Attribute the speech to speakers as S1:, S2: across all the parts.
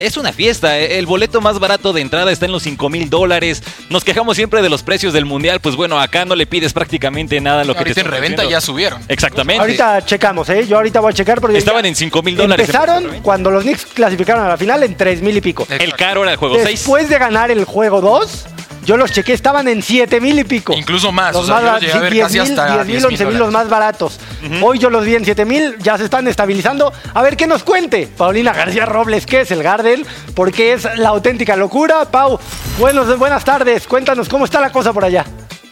S1: Es una fiesta, el boleto más barato de entrada está en los $5,000. Nos quejamos siempre de los precios del mundial, pues bueno, acá no le pides prácticamente nada a lo que te
S2: en reventa ya subieron.
S1: Exactamente.
S3: Ahorita checamos, yo ahorita voy a checar porque
S1: estaban en $5,000.
S3: Empezaron cuando los Knicks clasificaron a la final en 3,000 y pico.
S1: El caro era el juego 6.
S3: Después de ganar el juego 2, yo los chequé, estaban en 7,000 y pico.
S2: Incluso más,
S3: los más baratos, 10,000, 11,000 los más baratos. Hoy yo los vi en 7,000, ya se están estabilizando. A ver, ¿qué nos cuente Paulina García Robles? ¿Qué es el Garden? Porque es la auténtica locura. Pau, buenas tardes. Cuéntanos cómo está la cosa por allá.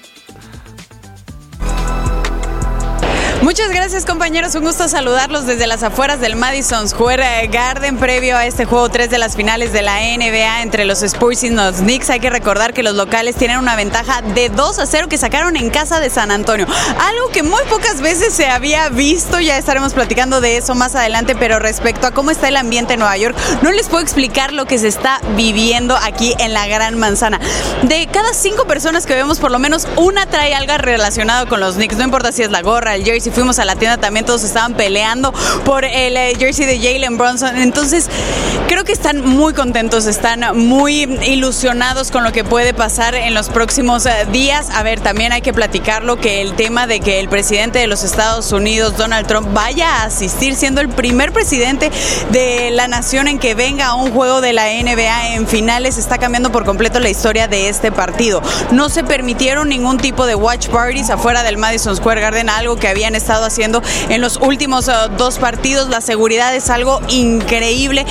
S4: Muchas gracias, compañeros, un gusto saludarlos desde las afueras del Madison Square Garden previo a este juego 3 de las finales de la NBA entre los Spurs y los Knicks. Hay que recordar que los locales tienen una ventaja de 2-0 que sacaron en casa de San Antonio, algo que muy pocas veces se había visto. Ya estaremos platicando de eso más adelante, pero respecto a cómo está el ambiente en Nueva York, no les puedo explicar lo que se está viviendo aquí en la Gran Manzana. De cada 5 personas que vemos, por lo menos una trae algo relacionado con los Knicks, no importa si es la gorra, el jersey. Fuimos a la tienda, también todos estaban peleando por el jersey de Jalen Brunson. Entonces, creo que están muy contentos, están muy ilusionados con lo que puede pasar en los próximos días. A ver, también hay que platicarlo, que el tema de que el presidente de los Estados Unidos, Donald Trump, vaya a asistir, siendo el primer presidente de la nación en que venga a un juego de la NBA en finales, está cambiando por completo la historia de este partido. No se permitieron ningún tipo de watch parties afuera del Madison Square Garden, algo que habían estado haciendo en los últimos 2 partidos. La seguridad es algo increíble.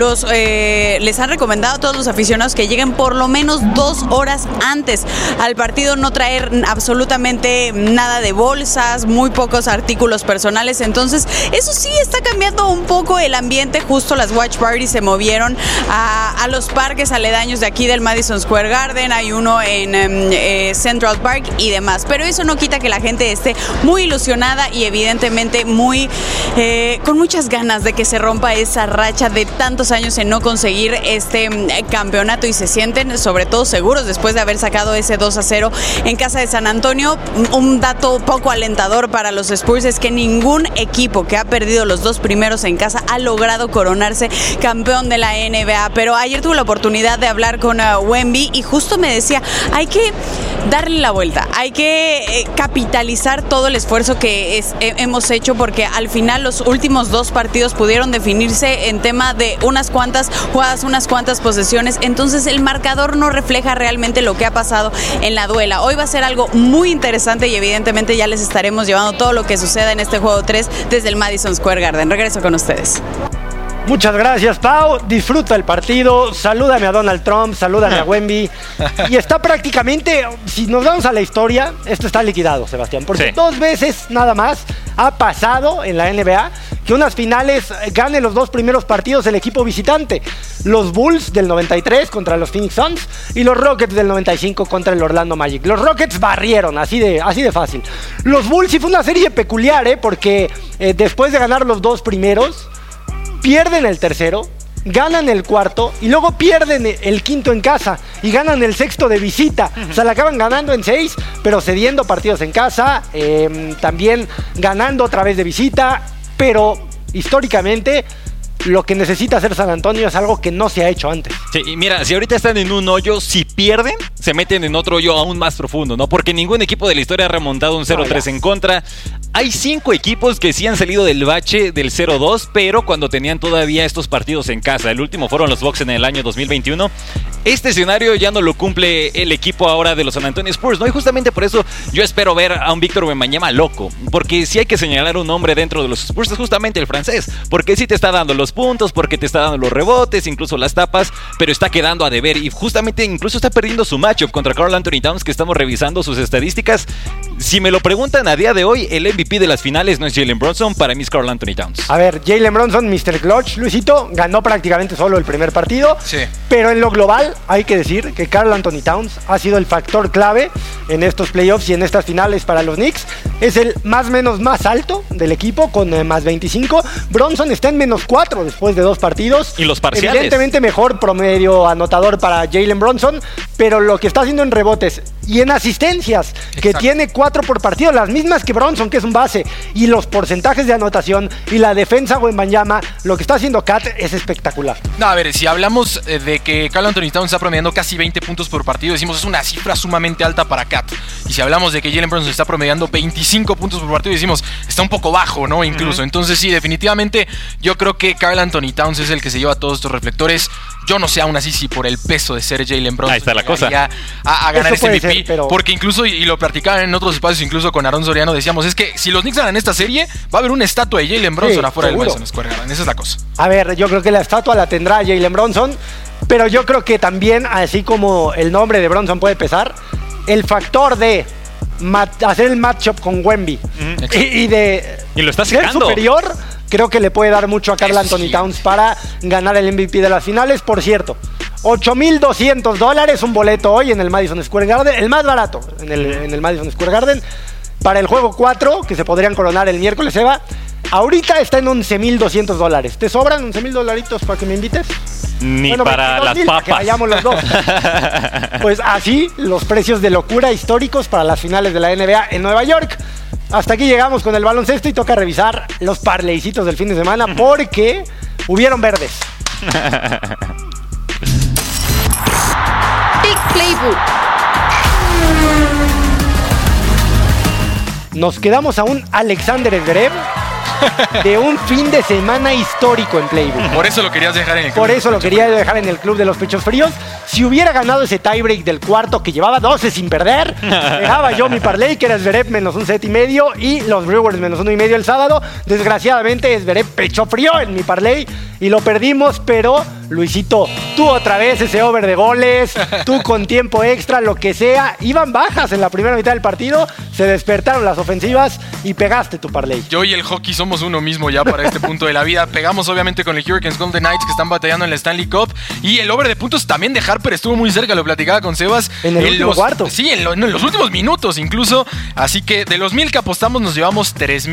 S4: Les han recomendado a todos los aficionados que lleguen por lo menos 2 horas antes al partido, no traer absolutamente nada de bolsas, muy pocos artículos personales. Entonces, eso sí está cambiando un poco el ambiente. Justo las watch parties se movieron a los parques aledaños de aquí del Madison Square Garden. Hay uno en Central Park y demás, pero eso no quita que la gente esté muy ilusionada y evidentemente con muchas ganas de que se rompa esa racha de tantos años en no conseguir este campeonato, y se sienten sobre todo seguros después de haber sacado ese 2-0 en casa de San Antonio. Un dato poco alentador para los Spurs es que ningún equipo que ha perdido los 2 primeros en casa ha logrado coronarse campeón de la NBA. Pero ayer tuve la oportunidad de hablar con Wemby y justo me decía, hay que darle la vuelta, hay que capitalizar todo el esfuerzo que hemos hecho, porque al final los últimos 2 partidos pudieron definirse en tema de unas cuantas jugadas, unas cuantas posesiones. Entonces el marcador no refleja realmente lo que ha pasado en la duela. Hoy va a ser algo muy interesante y evidentemente ya les estaremos llevando todo lo que suceda en este juego 3 desde el Madison Square Garden. Regreso con ustedes.
S3: Muchas gracias, Pau. Disfruta el partido. Salúdame a Donald Trump, salúdame a Wemby. Y está prácticamente, si nos vamos a la historia, esto está liquidado, Sebastián. Porque 2 veces nada más ha pasado en la NBA que unas finales gane los 2 primeros partidos el equipo visitante. Los Bulls del 93 contra los Phoenix Suns y los Rockets del 95 contra el Orlando Magic. Los Rockets barrieron, así de fácil. Los Bulls sí fue una serie peculiar, porque después de ganar los 2 primeros, pierden el tercero, ganan el cuarto y luego pierden el quinto en casa y ganan el sexto de visita. O sea, la acaban ganando en 6, pero cediendo partidos en casa, también ganando otra vez de visita, pero históricamente lo que necesita hacer San Antonio es algo que no se ha hecho antes.
S1: Sí, y mira, si ahorita están en un hoyo, si pierden, se meten en otro hoyo aún más profundo, ¿no? Porque ningún equipo de la historia ha remontado un 0-3 en contra. Hay 5 equipos que sí han salido del bache del 0-2, pero cuando tenían todavía estos partidos en casa. El último fueron los Bucks en el año 2021. Este escenario ya no lo cumple el equipo ahora de los San Antonio Spurs, ¿no? Y justamente por eso yo espero ver a un Víctor Wembanyama loco. Porque si hay que señalar un nombre dentro de los Spurs es justamente el francés. Porque sí te está dando los puntos, porque te está dando los rebotes, incluso las tapas, pero está quedando a deber. Y justamente incluso está perdiendo su matchup contra Karl Anthony Towns, que estamos revisando sus estadísticas. Si me lo preguntan a día de hoy, el MVP de las finales no es Jalen Brunson, para mí es Karl Anthony Towns.
S3: A ver, Jalen Brunson, Mr. Clutch, Luisito, ganó prácticamente solo el primer partido,
S2: sí,
S3: pero en lo global hay que decir que Karl Anthony Towns ha sido el factor clave en estos playoffs y en estas finales para los Knicks. Es el más alto del equipo con más 25. Bronson está en -4 después de 2 partidos.
S1: Y los parciales.
S3: Evidentemente mejor promedio anotador para Jalen Bronson, pero lo que está haciendo en rebotes y en asistencias, que tiene 4 por partido, las mismas que Bronson, que es un base, y los porcentajes de anotación y la defensa Wembanyama, lo que está haciendo Cat es espectacular.
S2: No, a ver, si hablamos de que Karl Anthony Towns está promediando casi 20 puntos por partido, decimos es una cifra sumamente alta para Cat. Y si hablamos de que Jalen Bronson está promediando 25 puntos por partido, decimos está un poco bajo, ¿no? Incluso. Entonces sí, definitivamente yo creo que Karl Anthony Towns es el que se lleva todos estos reflectores. Yo no sé aún así si por el peso de ser Jalen Bronson
S1: ahí está la cosa.
S2: A ganar este MVP,
S3: ser, pero...
S2: porque incluso, y lo practicaban en otros espacios, incluso con Aaron Soriano, decíamos, es que si los Knicks ganan esta serie, va a haber una estatua de Jalen Bronson afuera del Madison Square Garden. Esa es la cosa.
S3: A ver, yo creo que la estatua la tendrá Jalen Bronson, pero yo creo que también, así como el nombre de Bronson puede pesar, el factor de hacer el matchup con Wemby y
S1: lo está
S3: ser
S1: sacando
S3: superior, creo que le puede dar mucho a Karl Anthony Towns para ganar el MVP de las finales. Por cierto, $8,200 un boleto hoy en el Madison Square Garden, el más barato en el Madison Square Garden, para el juego 4, que se podrían coronar el miércoles, Eva. Ahorita está en $11,200. ¿Te sobran $11,000 para que me invites?
S1: Ni para las papas.
S3: Para que vayamos los dos. Pues así, los precios de locura históricos para las finales de la NBA en Nueva York. Hasta aquí llegamos con el baloncesto y toca revisar los parleycitos del fin de semana porque hubieron verdes.
S5: Big Playbook.
S3: Nos quedamos a un Alexander Zverev de un fin de semana histórico en Playbook.
S2: Por eso lo querías dejar en el club.
S3: Por eso lo quería dejar en el club de los pechos fríos. Si hubiera ganado ese tiebreak del cuarto, que llevaba 12 sin perder, dejaba yo mi parlay, que era Zverev menos un set y medio y los Brewers menos 1.5 el sábado. Desgraciadamente Zverev pecho frío en mi parlay y lo perdimos, pero Luisito, tú otra vez ese over de goles, tú con tiempo extra, lo que sea. Iban bajas en la primera mitad del partido, se despertaron las ofensivas y pegaste tu parlay.
S2: Yo y el hockey somos uno mismo ya para este punto de la vida. Pegamos obviamente con el Hurricanes Golden Knights, que están batallando en la Stanley Cup, y el over de puntos también de Harper estuvo muy cerca, lo platicaba con Sebas.
S3: En el último cuarto.
S2: Sí, en los últimos minutos incluso. Así que de los 1,000 que apostamos nos llevamos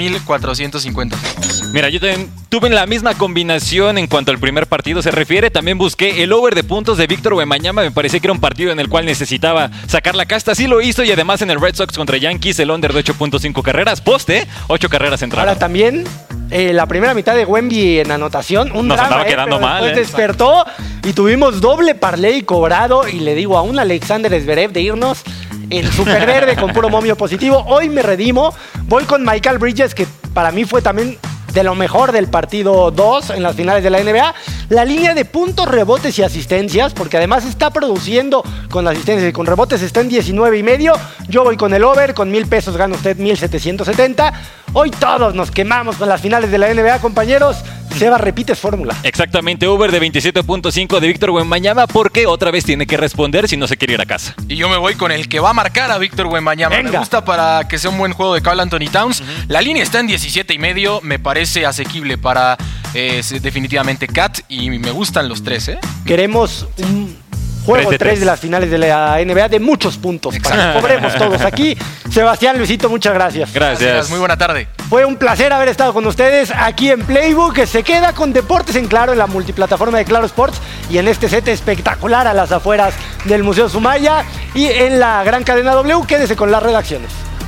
S2: 3,450.
S1: Mira, yo tuve la misma combinación en cuanto al primer partido se refiere. También busqué el over de puntos de Víctor Wembanyama. Me parecía que era un partido en el cual necesitaba sacar la casta. Sí lo hizo, y además en el Red Sox contra Yankees, el under de 8.5 carreras. Poste, 8 carreras entradas.
S3: Ahora también, la primera mitad de Wemby en anotación, un
S1: nos
S3: drama,
S1: andaba quedando
S3: pero
S1: mal.
S3: Después despertó y tuvimos doble parlay cobrado, y le digo a un Alexander Zverev de irnos en super verde con puro momio positivo. Hoy me redimo, voy con Michael Bridges, que para mí fue también de lo mejor del partido 2 en las finales de la NBA. La línea de puntos, rebotes y asistencias, porque además está produciendo con asistencias y con rebotes, está en 19.5. Yo voy con el over, con $1,000 gana usted 1,770. Hoy todos nos quemamos con las finales de la NBA, compañeros. Seba, repites fórmula.
S1: Exactamente, over de 27.5 de Víctor Wembanyama, porque otra vez tiene que responder si no se quiere ir a casa.
S2: Y yo me voy con el que va a marcar a Víctor Wembanyama. Me gusta para que sea un buen juego de Karl Anthony Towns. La línea está en 17.5, me parece asequible para definitivamente Cat, y me gustan los 3,
S3: Queremos un juego 3 de las finales de la NBA de muchos puntos. Para que cobremos todos aquí. Sebastián, Luisito, muchas gracias.
S1: Gracias.
S2: Muy buena tarde.
S3: Fue un placer haber estado con ustedes aquí en Playbook, que se queda con Deportes en Claro, en la multiplataforma de Claro Sports, y en este set espectacular a las afueras del Museo Sumaya y en la gran cadena W. Quédese con las redacciones.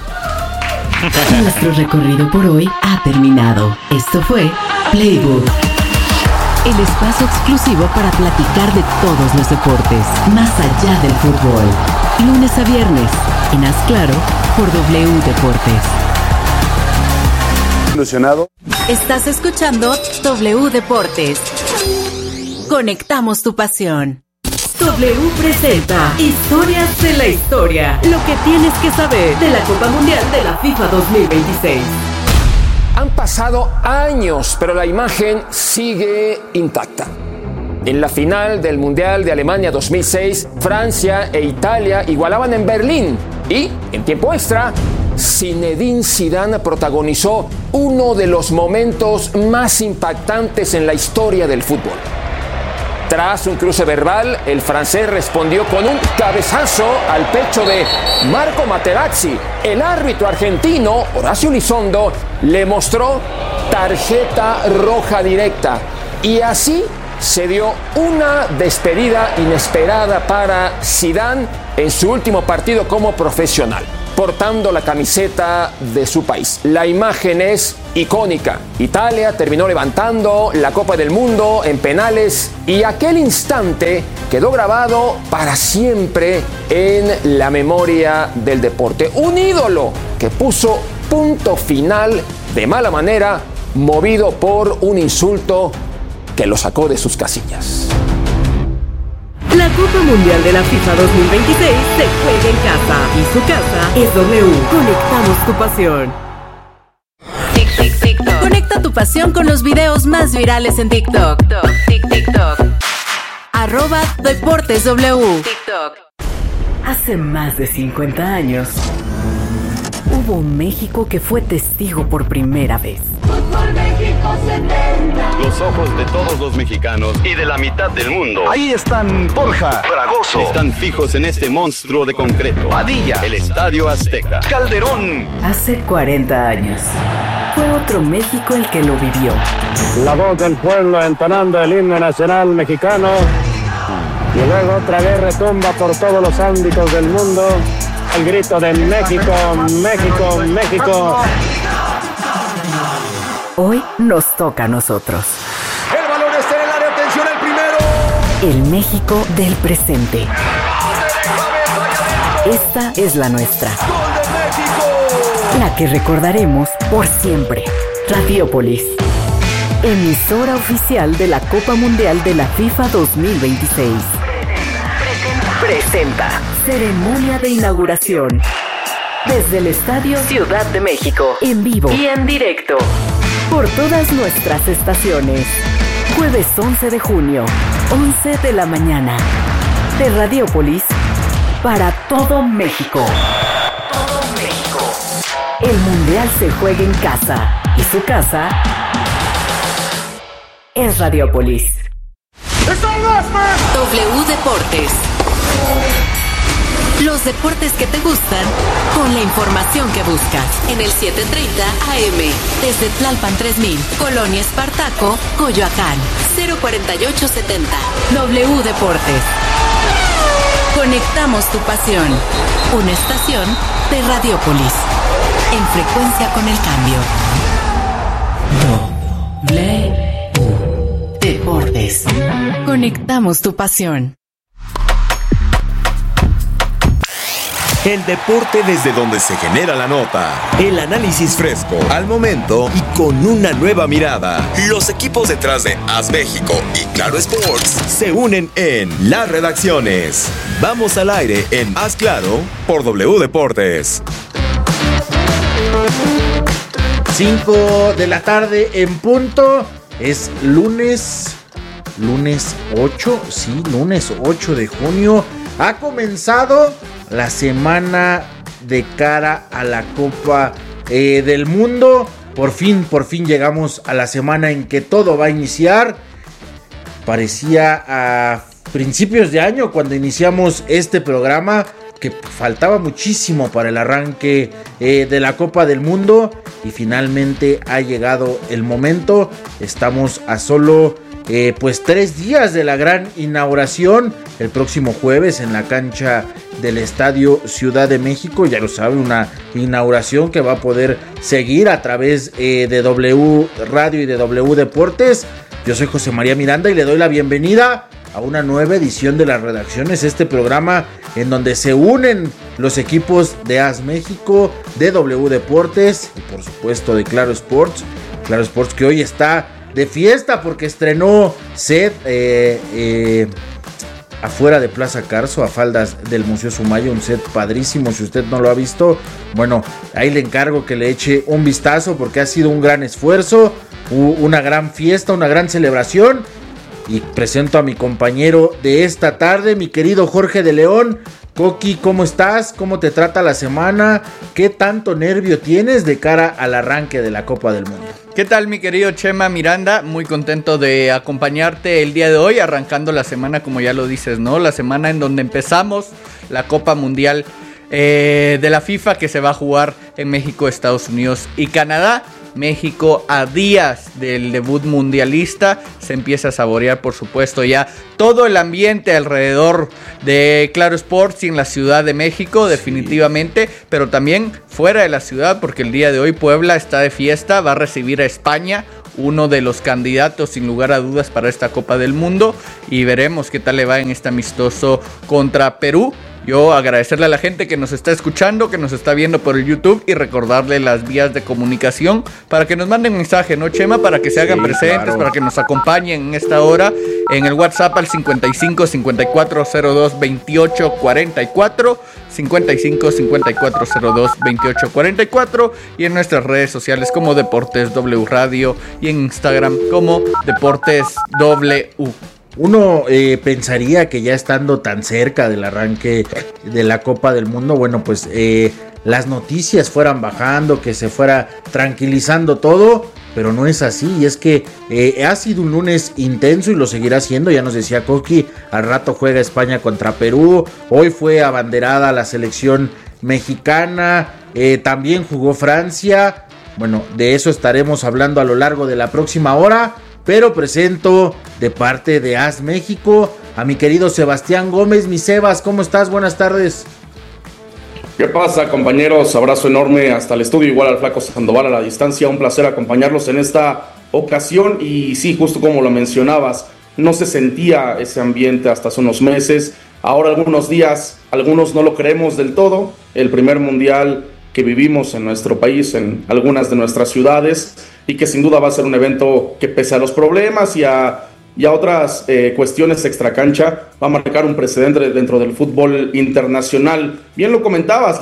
S6: Nuestro recorrido por hoy ha terminado. Esto fue Playbook, el espacio exclusivo para platicar de todos los deportes, más allá del fútbol. Lunes a viernes, en Haz Claro, por W Deportes.
S7: Ilusionado.
S6: Estás escuchando W Deportes. Conectamos tu pasión. W presenta Historias de la Historia. Lo que tienes que saber de la Copa Mundial de la FIFA 2026.
S8: Han pasado años, pero la imagen sigue intacta. En la final del Mundial de Alemania 2006, Francia e Italia igualaban en Berlín. Y, en tiempo extra, Zinedine Zidane protagonizó uno de los momentos más impactantes en la historia del fútbol. Tras un cruce verbal, el francés respondió con un cabezazo al pecho de Marco Materazzi. El árbitro argentino, Horacio Elizondo, le mostró tarjeta roja directa. Y así se dio una despedida inesperada para Zidane en su último partido como profesional, portando la camiseta de su país. La imagen es icónica. Italia terminó levantando la Copa del Mundo en penales y aquel instante quedó grabado para siempre en la memoria del deporte. Un ídolo que puso punto final de mala manera, movido por un insulto que lo sacó de sus casillas.
S6: La Copa Mundial de la FIFA 2026 se juega en casa y su casa es W. Conectamos tu pasión. TikTok. Conecta tu pasión con los videos más virales en TikTok. TikTok. @DeportesW. TikTok. Hace más de 50 años hubo un México que fue testigo por primera vez.
S5: Fútbol México 70.
S7: Los ojos de todos los mexicanos y de la mitad del mundo.
S9: Ahí están Borja, Fragoso.
S7: Están fijos en este monstruo de concreto.
S9: Padilla.
S7: El Estadio Azteca.
S9: Calderón.
S6: Hace 40 años fue otro México el que lo vivió.
S10: La voz del pueblo entonando el himno nacional mexicano. Y luego otra vez retumba por todos los ámbitos del mundo el grito de México, México, México.
S6: Hoy nos toca a nosotros.
S9: El balón está en el área, atención, el primero.
S6: El México del presente. Esta es la nuestra.
S9: ¡Gol de México!
S6: La que recordaremos por siempre. Radiopolis. Emisora oficial de la Copa Mundial de la FIFA 2026. Presenta. Ceremonia de inauguración. Desde el Estadio Ciudad de México. En vivo y en directo. Por todas nuestras estaciones. Jueves 11 de junio, 11 de la mañana. De Radiopolis para todo México. Todo México. El Mundial se juega en casa. Y su casa es Radiopolis. W Deportes. Los deportes que te gustan, con la información que buscas. En el 730 AM, desde Tlalpan 3000, Colonia Espartaco, Coyoacán, 04870. W Deportes. Conectamos tu pasión. Una estación de Radiopolis. En frecuencia con el cambio. W Deportes. Conectamos tu pasión.
S11: El deporte desde donde se genera la nota. El análisis fresco, al momento y con una nueva mirada. Los equipos detrás de AS México y Claro Sports se unen en las redacciones. Vamos al aire en Haz Claro por W Deportes.
S12: 5 de la tarde en punto. Es lunes 8. Sí, lunes 8 de junio. Ha comenzado la semana de cara a la Copa del Mundo. Por fin llegamos a la semana en que todo va a iniciar. Parecía a principios de año cuando iniciamos este programa que faltaba muchísimo para el arranque de la Copa del Mundo. Y finalmente ha llegado el momento. Estamos a solo 3 días de la gran inauguración. El próximo jueves en la cancha del Estadio Ciudad de México. Ya lo sabe, una inauguración que va a poder seguir a través de W Radio y de W Deportes. Yo soy José María Miranda y le doy la bienvenida a una nueva edición de las redacciones. Este programa en donde se unen los equipos de AS México, de W Deportes y por supuesto de Claro Sports. Claro Sports que hoy está de fiesta porque estrenó set afuera de Plaza Carso, a faldas del Museo Sumaya, un set padrísimo. Si usted no lo ha visto, bueno, ahí le encargo que le eche un vistazo porque ha sido un gran esfuerzo, una gran fiesta, una gran celebración. Y presento a mi compañero de esta tarde, mi querido Jorge de León. Coqui, ¿cómo estás? ¿Cómo te trata la semana? ¿Qué tanto nervio tienes de cara al arranque de la Copa del Mundo?
S13: ¿Qué tal, mi querido Chema Miranda? Muy contento de acompañarte el día de hoy, arrancando la semana, como ya lo dices, ¿no? La semana en donde empezamos la Copa Mundial de la FIFA, que se va a jugar en México, Estados Unidos y Canadá. México a días del debut mundialista, se empieza a saborear, por supuesto, ya todo el ambiente alrededor de Claro Sports y en la Ciudad de México, definitivamente, pero también fuera de la ciudad, porque el día de hoy Puebla está de fiesta, va a recibir a España, uno de los candidatos sin lugar a dudas para esta Copa del Mundo, y veremos qué tal le va en este amistoso contra Perú. Yo agradecerle a la gente que nos está escuchando, que nos está viendo por el YouTube, y recordarle las vías de comunicación para que nos manden mensaje, ¿no, Chema? Para que se hagan presentes, claro, para que nos acompañen en esta hora en el WhatsApp al 55 5402 28 44, 55 5402 28 44, y en nuestras redes sociales como Deportes W Radio y en Instagram como Deportes W.
S12: Uno pensaría que ya estando tan cerca del arranque de la Copa del Mundo, bueno, pues las noticias fueran bajando, que se fuera tranquilizando todo, pero no es así. Y es que ha sido un lunes intenso y lo seguirá siendo. Ya nos decía Coqui, al rato juega España contra Perú, hoy fue abanderada la selección mexicana, también jugó Francia. Bueno, de eso estaremos hablando a lo largo de la próxima hora. Pero presento de parte de AS México a mi querido Sebastián Gómez. Mi Sebas, ¿cómo estás? Buenas tardes.
S14: ¿Qué pasa, compañeros? Abrazo enorme hasta el estudio, igual al Flaco Sandoval a la distancia. Un placer acompañarlos en esta ocasión. Y sí, justo como lo mencionabas, no se sentía ese ambiente hasta hace unos meses. Ahora algunos días, algunos no lo creemos del todo. El primer mundial que vivimos en nuestro país, en algunas de nuestras ciudades, y que sin duda va a ser un evento que, pese a los problemas y a otras cuestiones extracancha, va a marcar un precedente dentro del fútbol internacional. Bien lo comentabas,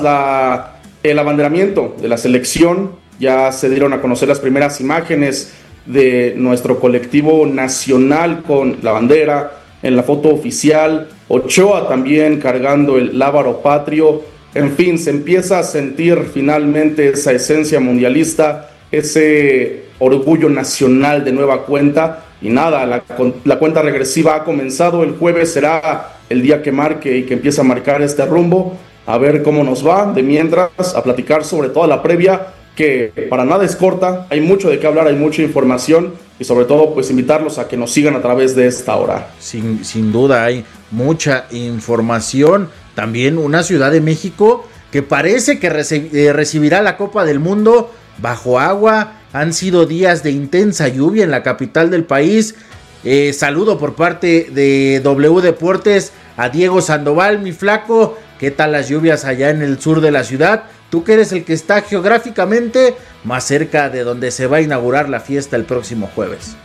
S14: el abanderamiento de la selección, ya se dieron a conocer las primeras imágenes de nuestro colectivo nacional con la bandera en la foto oficial, Ochoa también cargando el lábaro patrio. En fin, se empieza a sentir finalmente esa esencia mundialista, ese orgullo nacional de nueva cuenta. Y nada, la cuenta regresiva ha comenzado. El jueves será el día que marque y que empiece a marcar este rumbo. A ver cómo nos va. De mientras, a platicar sobre toda la previa, que para nada es corta. Hay mucho de qué hablar, hay mucha información. Y sobre todo, pues invitarlos a que nos sigan a través de esta hora.
S12: Sin duda, hay mucha información. También una Ciudad de México que parece que recibirá la Copa del Mundo bajo agua. Han sido días de intensa lluvia en la capital del país. Saludo por parte de W Deportes a Diego Sandoval, mi flaco. ¿Qué tal las lluvias allá en el sur de la ciudad? Tú que eres el que está geográficamente más cerca de donde se va a inaugurar la fiesta el próximo jueves.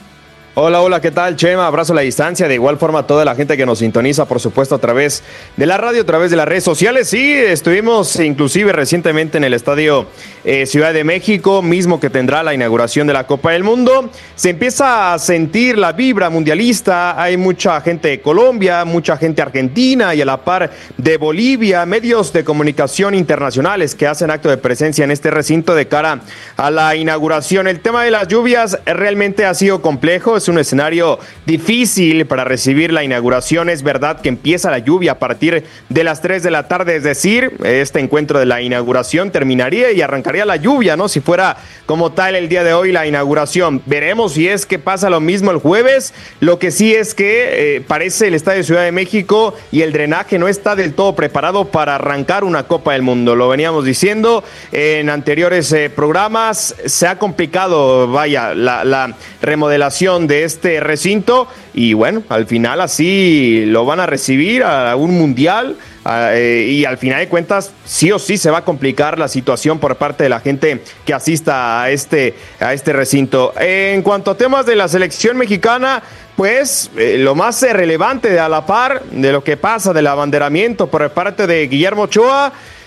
S15: Hola, ¿qué tal, Chema? Abrazo a la distancia, de igual forma a toda la gente que nos sintoniza, por supuesto, a través de la radio, a través de las redes sociales. Sí, estuvimos inclusive recientemente en el Estadio Ciudad de México, mismo que tendrá la inauguración de la Copa del Mundo. Se empieza a sentir la vibra mundialista, hay mucha gente de Colombia, mucha gente argentina y a la par de Bolivia, medios de comunicación internacionales que hacen acto de presencia en este recinto de cara a la inauguración. El tema de las lluvias realmente ha sido complejo. Es un escenario difícil para recibir la inauguración. Es verdad que empieza la lluvia a partir de las 3 de la tarde, es decir, este encuentro de la inauguración terminaría y arrancaría la lluvia, ¿no? Si fuera como tal el día de hoy la inauguración. Veremos si es que pasa lo mismo el jueves. Lo que sí es que parece el Estadio Ciudad de México y el drenaje no está del todo preparado para arrancar una Copa del Mundo. Lo veníamos diciendo en anteriores programas. Se ha complicado, la remodelación de este recinto y bueno, al final así lo van a recibir a un mundial y al final de cuentas sí o sí se va a complicar la situación por parte de la gente que asista a este recinto. En cuanto a temas de la selección mexicana, pues lo más relevante de a la par de lo que pasa del abanderamiento por parte de Guillermo Ochoa,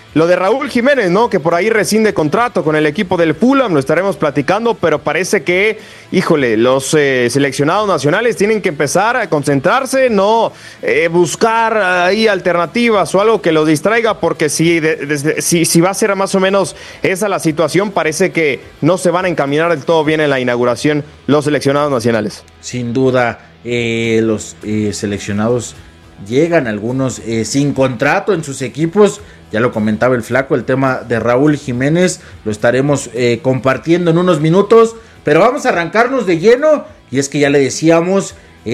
S15: Lo de Raúl Jiménez, ¿no? Que por ahí rescinde contrato con el equipo del Fulham, lo estaremos platicando, pero parece que, híjole, los seleccionados nacionales tienen que empezar a concentrarse, no buscar ahí alternativas o algo que los distraiga, porque si va a ser más o menos esa la situación, parece que no se van a encaminar del todo bien en la inauguración los seleccionados nacionales.
S12: Sin duda, los seleccionados llegan algunos sin contrato en sus equipos. Ya lo comentaba el Flaco, el tema de Raúl Jiménez, lo estaremos compartiendo en unos minutos, pero vamos a arrancarnos de lleno, y es que ya le decíamos,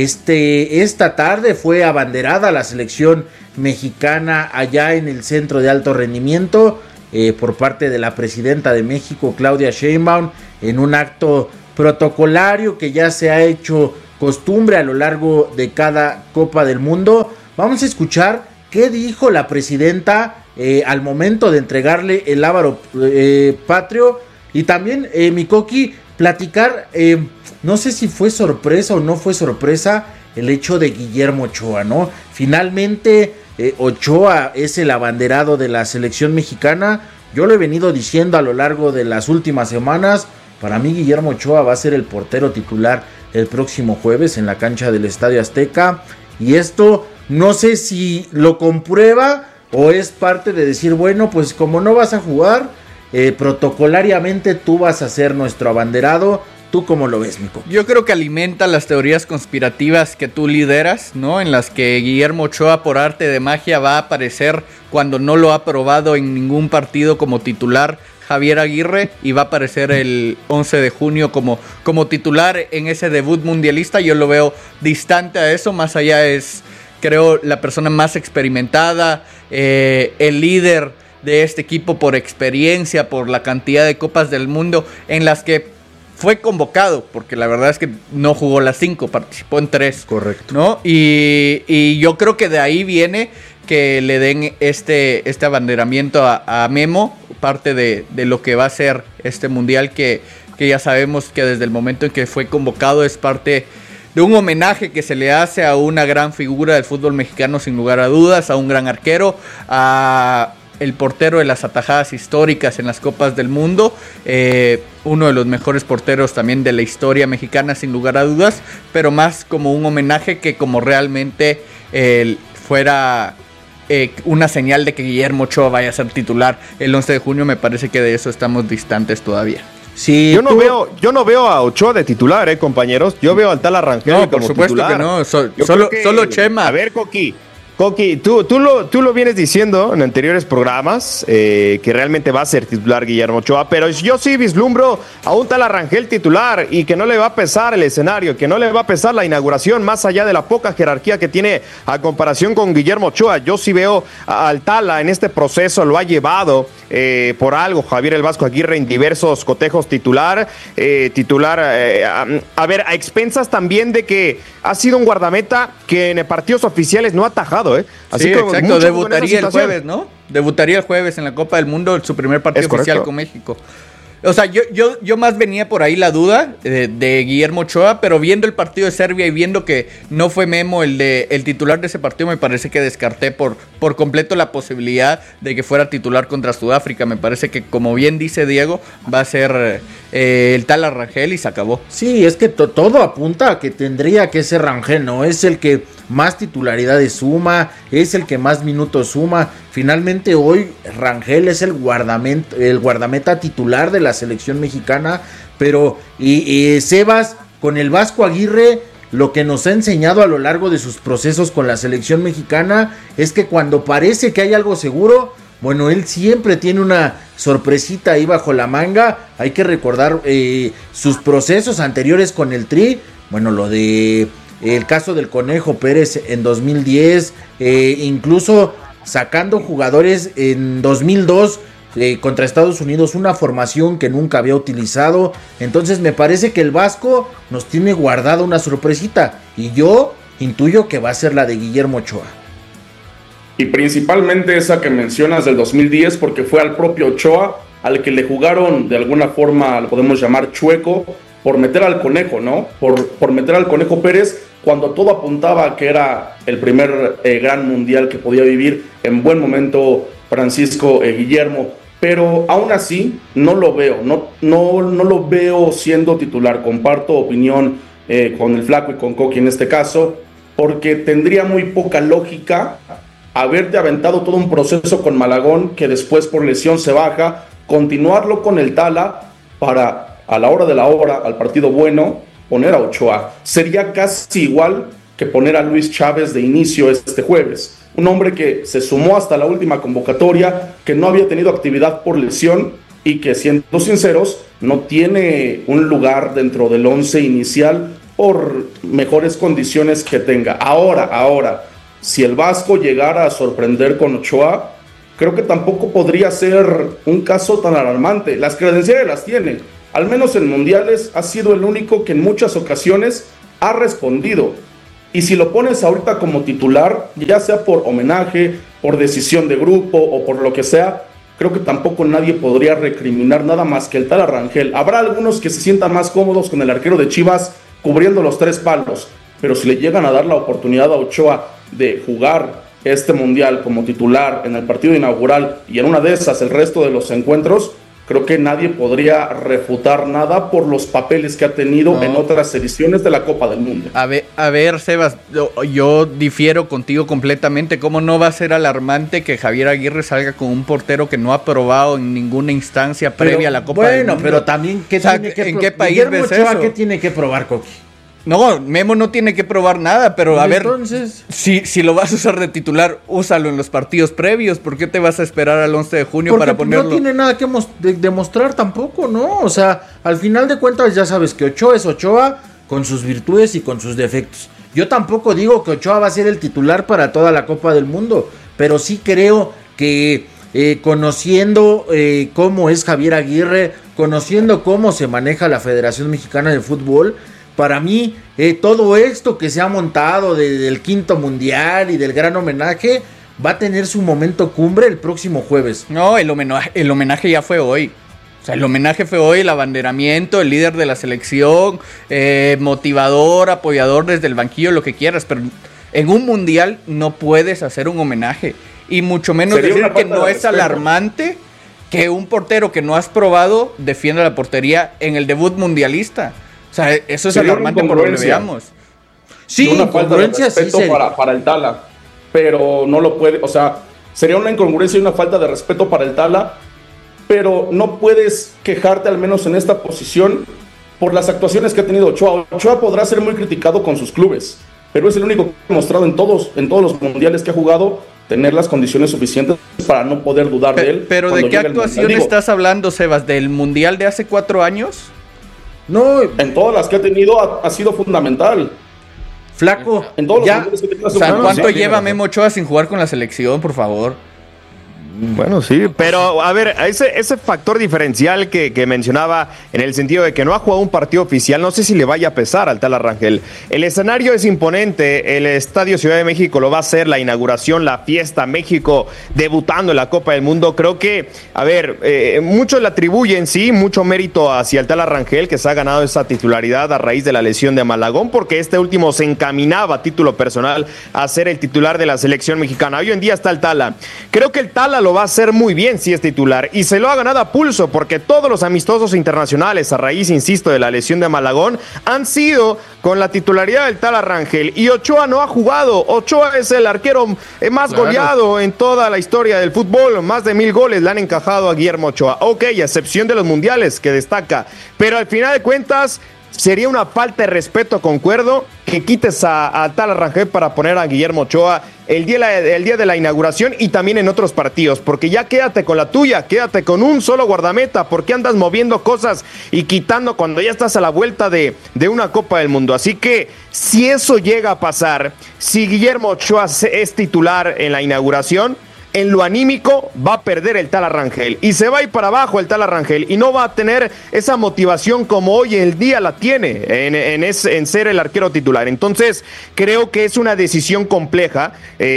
S12: esta tarde fue abanderada la selección mexicana allá en el Centro de Alto Rendimiento, por parte de la presidenta de México, Claudia Sheinbaum, en un acto protocolario que ya se ha hecho costumbre a lo largo de cada Copa del Mundo. Vamos a escuchar qué dijo la presidenta al momento de entregarle el lábaro patrio, y también, mi Coqui, platicar, no sé si fue sorpresa o no fue sorpresa el hecho de Guillermo Ochoa, ¿no? Finalmente, Ochoa es el abanderado de la selección mexicana. Yo lo he venido diciendo a lo largo de las últimas semanas, para mí Guillermo Ochoa va a ser el portero titular el próximo jueves en la cancha del Estadio Azteca, y esto no sé si lo comprueba o es parte de decir, bueno, pues como no vas a jugar, protocolariamente tú vas a ser nuestro abanderado. ¿Tú cómo lo ves, Mico?
S13: Yo creo que alimenta las teorías conspirativas que tú lideras, ¿no? En las que Guillermo Ochoa, por arte de magia, va a aparecer cuando no lo ha probado en ningún partido como titular Javier Aguirre, y va a aparecer el 11 de junio como titular en ese debut mundialista. Yo lo veo distante a eso, más allá es, creo, la persona más experimentada, el líder de este equipo por experiencia, por la cantidad de Copas del Mundo en las que fue convocado, porque la verdad es que no jugó las 5, participó en 3.
S12: Correcto.
S13: ¿No? Y yo creo que de ahí viene que le den este abanderamiento a Memo, parte de lo que va a ser este mundial, que ya sabemos que desde el momento en que fue convocado es parte de un homenaje que se le hace a una gran figura del fútbol mexicano, sin lugar a dudas, a un gran arquero, a el portero de las atajadas históricas en las Copas del Mundo, uno de los mejores porteros también de la historia mexicana, sin lugar a dudas, pero más como un homenaje que como realmente fuera una señal de que Guillermo Ochoa vaya a ser titular el 11 de junio. Me parece que de eso estamos distantes todavía.
S12: Sí,
S15: yo no veo a Ochoa de titular, compañeros. Yo veo al tal Arrangel
S13: no,
S15: como
S13: por supuesto
S15: titular.
S13: que no. Solo Chema.
S15: A ver, Coqui, tú lo vienes diciendo en anteriores programas, que realmente va a ser titular Guillermo Ochoa, pero yo sí vislumbro a un tal Arrangel titular, y que no le va a pesar el escenario, que no le va a pesar la inauguración, más allá de la poca jerarquía que tiene a comparación con Guillermo Ochoa. Yo sí veo al Tala en este proceso, lo ha llevado por algo Javier el Vasco Aguirre en diversos cotejos titular, a ver, a expensas también de que ha sido un guardameta que en partidos oficiales no ha atajado,
S13: Así sí, exacto, debutaría el jueves, ¿no? Debutaría el jueves en la Copa del Mundo, su primer partido oficial con México. O sea, yo más venía por ahí la duda de Guillermo Ochoa, pero viendo el partido de Serbia y viendo que no fue Memo el titular de ese partido, me parece que descarté por completo la posibilidad de que fuera titular contra Sudáfrica. Me parece que, como bien dice Diego, va a ser el tal Rangel, y se acabó.
S12: Sí, es que todo apunta a que tendría que ser Rangel, ¿no? Es el que más titularidades suma, es el que más minutos suma. Finalmente hoy Rangel es el guardameta titular de la selección mexicana, pero Sebas, con el Vasco Aguirre, lo que nos ha enseñado a lo largo de sus procesos con la selección mexicana es que cuando parece que hay algo seguro, bueno, él siempre tiene una sorpresita ahí bajo la manga. Hay que recordar sus procesos anteriores con el Tri, bueno, lo de el caso del Conejo Pérez en 2010, incluso sacando jugadores en 2002 contra Estados Unidos, una formación que nunca había utilizado. Entonces me parece que el Vasco nos tiene guardada una sorpresita, y yo intuyo que va a ser la de Guillermo Ochoa.
S14: Y principalmente esa que mencionas del 2010, porque fue al propio Ochoa al que le jugaron de alguna forma, lo podemos llamar chueco, por meter al Conejo, ¿no? Por meter al Conejo Pérez, cuando todo apuntaba a que era el primer gran mundial que podía vivir en buen momento Francisco Guillermo, pero aún así no lo veo, no lo veo siendo titular. Comparto opinión con el Flaco y con Coqui en este caso, porque tendría muy poca lógica haberte aventado todo un proceso con Malagón, que después por lesión se baja, continuarlo con el Tala para, a la hora de la hora, al partido bueno, poner a Ochoa. Sería casi igual que poner a Luis Chávez de inicio este jueves. Un hombre que se sumó hasta la última convocatoria, que no había tenido actividad por lesión y que, siendo sinceros, no tiene un lugar dentro del 11 inicial por mejores condiciones que tenga. Ahora, si el Vasco llegara a sorprender con Ochoa, creo que tampoco podría ser un caso tan alarmante. Las credenciales las tiene. Al menos en mundiales ha sido el único que en muchas ocasiones ha respondido. Y si lo pones ahorita como titular, ya sea por homenaje, por decisión de grupo o por lo que sea, creo que tampoco nadie podría recriminar nada más que el Tala Rangel. Habrá algunos que se sientan más cómodos con el arquero de Chivas cubriendo los 3 palos, pero si le llegan a dar la oportunidad a Ochoa de jugar este mundial como titular en el partido inaugural y en una de esas el resto de los encuentros, creo que nadie podría refutar nada por los papeles que ha tenido en otras ediciones de la Copa del Mundo.
S13: A ver, Sebas, yo difiero contigo completamente. ¿Cómo no va a ser alarmante que Javier Aguirre salga con un portero que no ha probado en ninguna instancia previa a la Copa del Mundo?
S12: Bueno, pero también,
S13: ¿en qué país ves eso?
S12: ¿Qué tiene que probar, Coqui?
S13: No, Memo no tiene que probar nada, pero a ver, entonces, si lo vas a usar de titular, úsalo en los partidos previos. ¿Por qué te vas a esperar al 11 de junio
S12: porque
S13: para ponerlo?
S12: No tiene nada que demostrar tampoco, ¿no? O sea, al final de cuentas ya sabes que Ochoa es Ochoa con sus virtudes y con sus defectos. Yo tampoco digo que Ochoa va a ser el titular para toda la Copa del Mundo, pero sí creo que conociendo cómo es Javier Aguirre, conociendo cómo se maneja la Federación Mexicana de Fútbol, para mí, todo esto que se ha montado del quinto mundial y del gran homenaje va a tener su momento cumbre el próximo jueves.
S13: No, el homenaje ya fue hoy. O sea, el homenaje fue hoy, el abanderamiento, el líder de la selección, motivador, apoyador desde el banquillo, lo que quieras. Pero en un mundial no puedes hacer un homenaje. Y mucho menos decir que no es alarmante que un portero que no has probado defienda la portería en el debut mundialista. O sea, eso es alarmante por donde veamos.
S14: Sí, una falta de respeto para el Tala, pero no lo puede, o sea, sería una incongruencia y una falta de respeto para el Tala, pero no puedes quejarte, al menos en esta posición, por las actuaciones que ha tenido Ochoa. Ochoa podrá ser muy criticado con sus clubes, pero es el único que ha demostrado en todos los mundiales que ha jugado tener las condiciones suficientes para no poder dudar de él.
S13: Pero ¿de qué actuación estás hablando, Sebas? ¿Del mundial de hace 4 años?
S14: No, en todas las que ha tenido ha sido fundamental.
S12: Flaco,
S14: en todos los mundiales que ha tenido.
S13: O sea, ¿cuánto lleva Memo Ochoa sin jugar con la selección, por favor?
S15: Bueno, sí, pero a ver, ese factor diferencial que mencionaba en el sentido de que no ha jugado un partido oficial, no sé si le vaya a pesar al Tala Rangel. El escenario es imponente, el Estadio Ciudad de México lo va a hacer, la inauguración, la fiesta, México debutando en la Copa del Mundo. Creo que, a ver, muchos le atribuyen, sí, mucho mérito hacia el Tala Rangel, que se ha ganado esa titularidad a raíz de la lesión de Malagón, porque este último se encaminaba a título personal a ser el titular de la selección mexicana. Hoy en día está el Tala. Creo que el Tala lo va a hacer muy bien si es titular y se lo ha ganado a pulso porque todos los amistosos internacionales a raíz, insisto, de la lesión de Malagón han sido con la titularidad del Tala Rangel y Ochoa no ha jugado. Ochoa es el arquero más goleado en toda la historia del fútbol, más de 1000 goles le han encajado a Guillermo Ochoa, ok, a excepción de los mundiales que destaca, pero al final de cuentas sería una falta de respeto, concuerdo, que quites a Tala Rangel para poner a Guillermo Ochoa el día de la inauguración y también en otros partidos, porque ya quédate con la tuya, quédate con un solo guardameta, porque andas moviendo cosas y quitando cuando ya estás a la vuelta de una Copa del Mundo. Así que si eso llega a pasar, si Guillermo Ochoa es titular en la inauguración, en lo anímico va a perder el Tala Rangel y se va a ir para abajo el Tala Rangel y no va a tener esa motivación como hoy el día la tiene en ser el arquero titular. Entonces creo que es una decisión compleja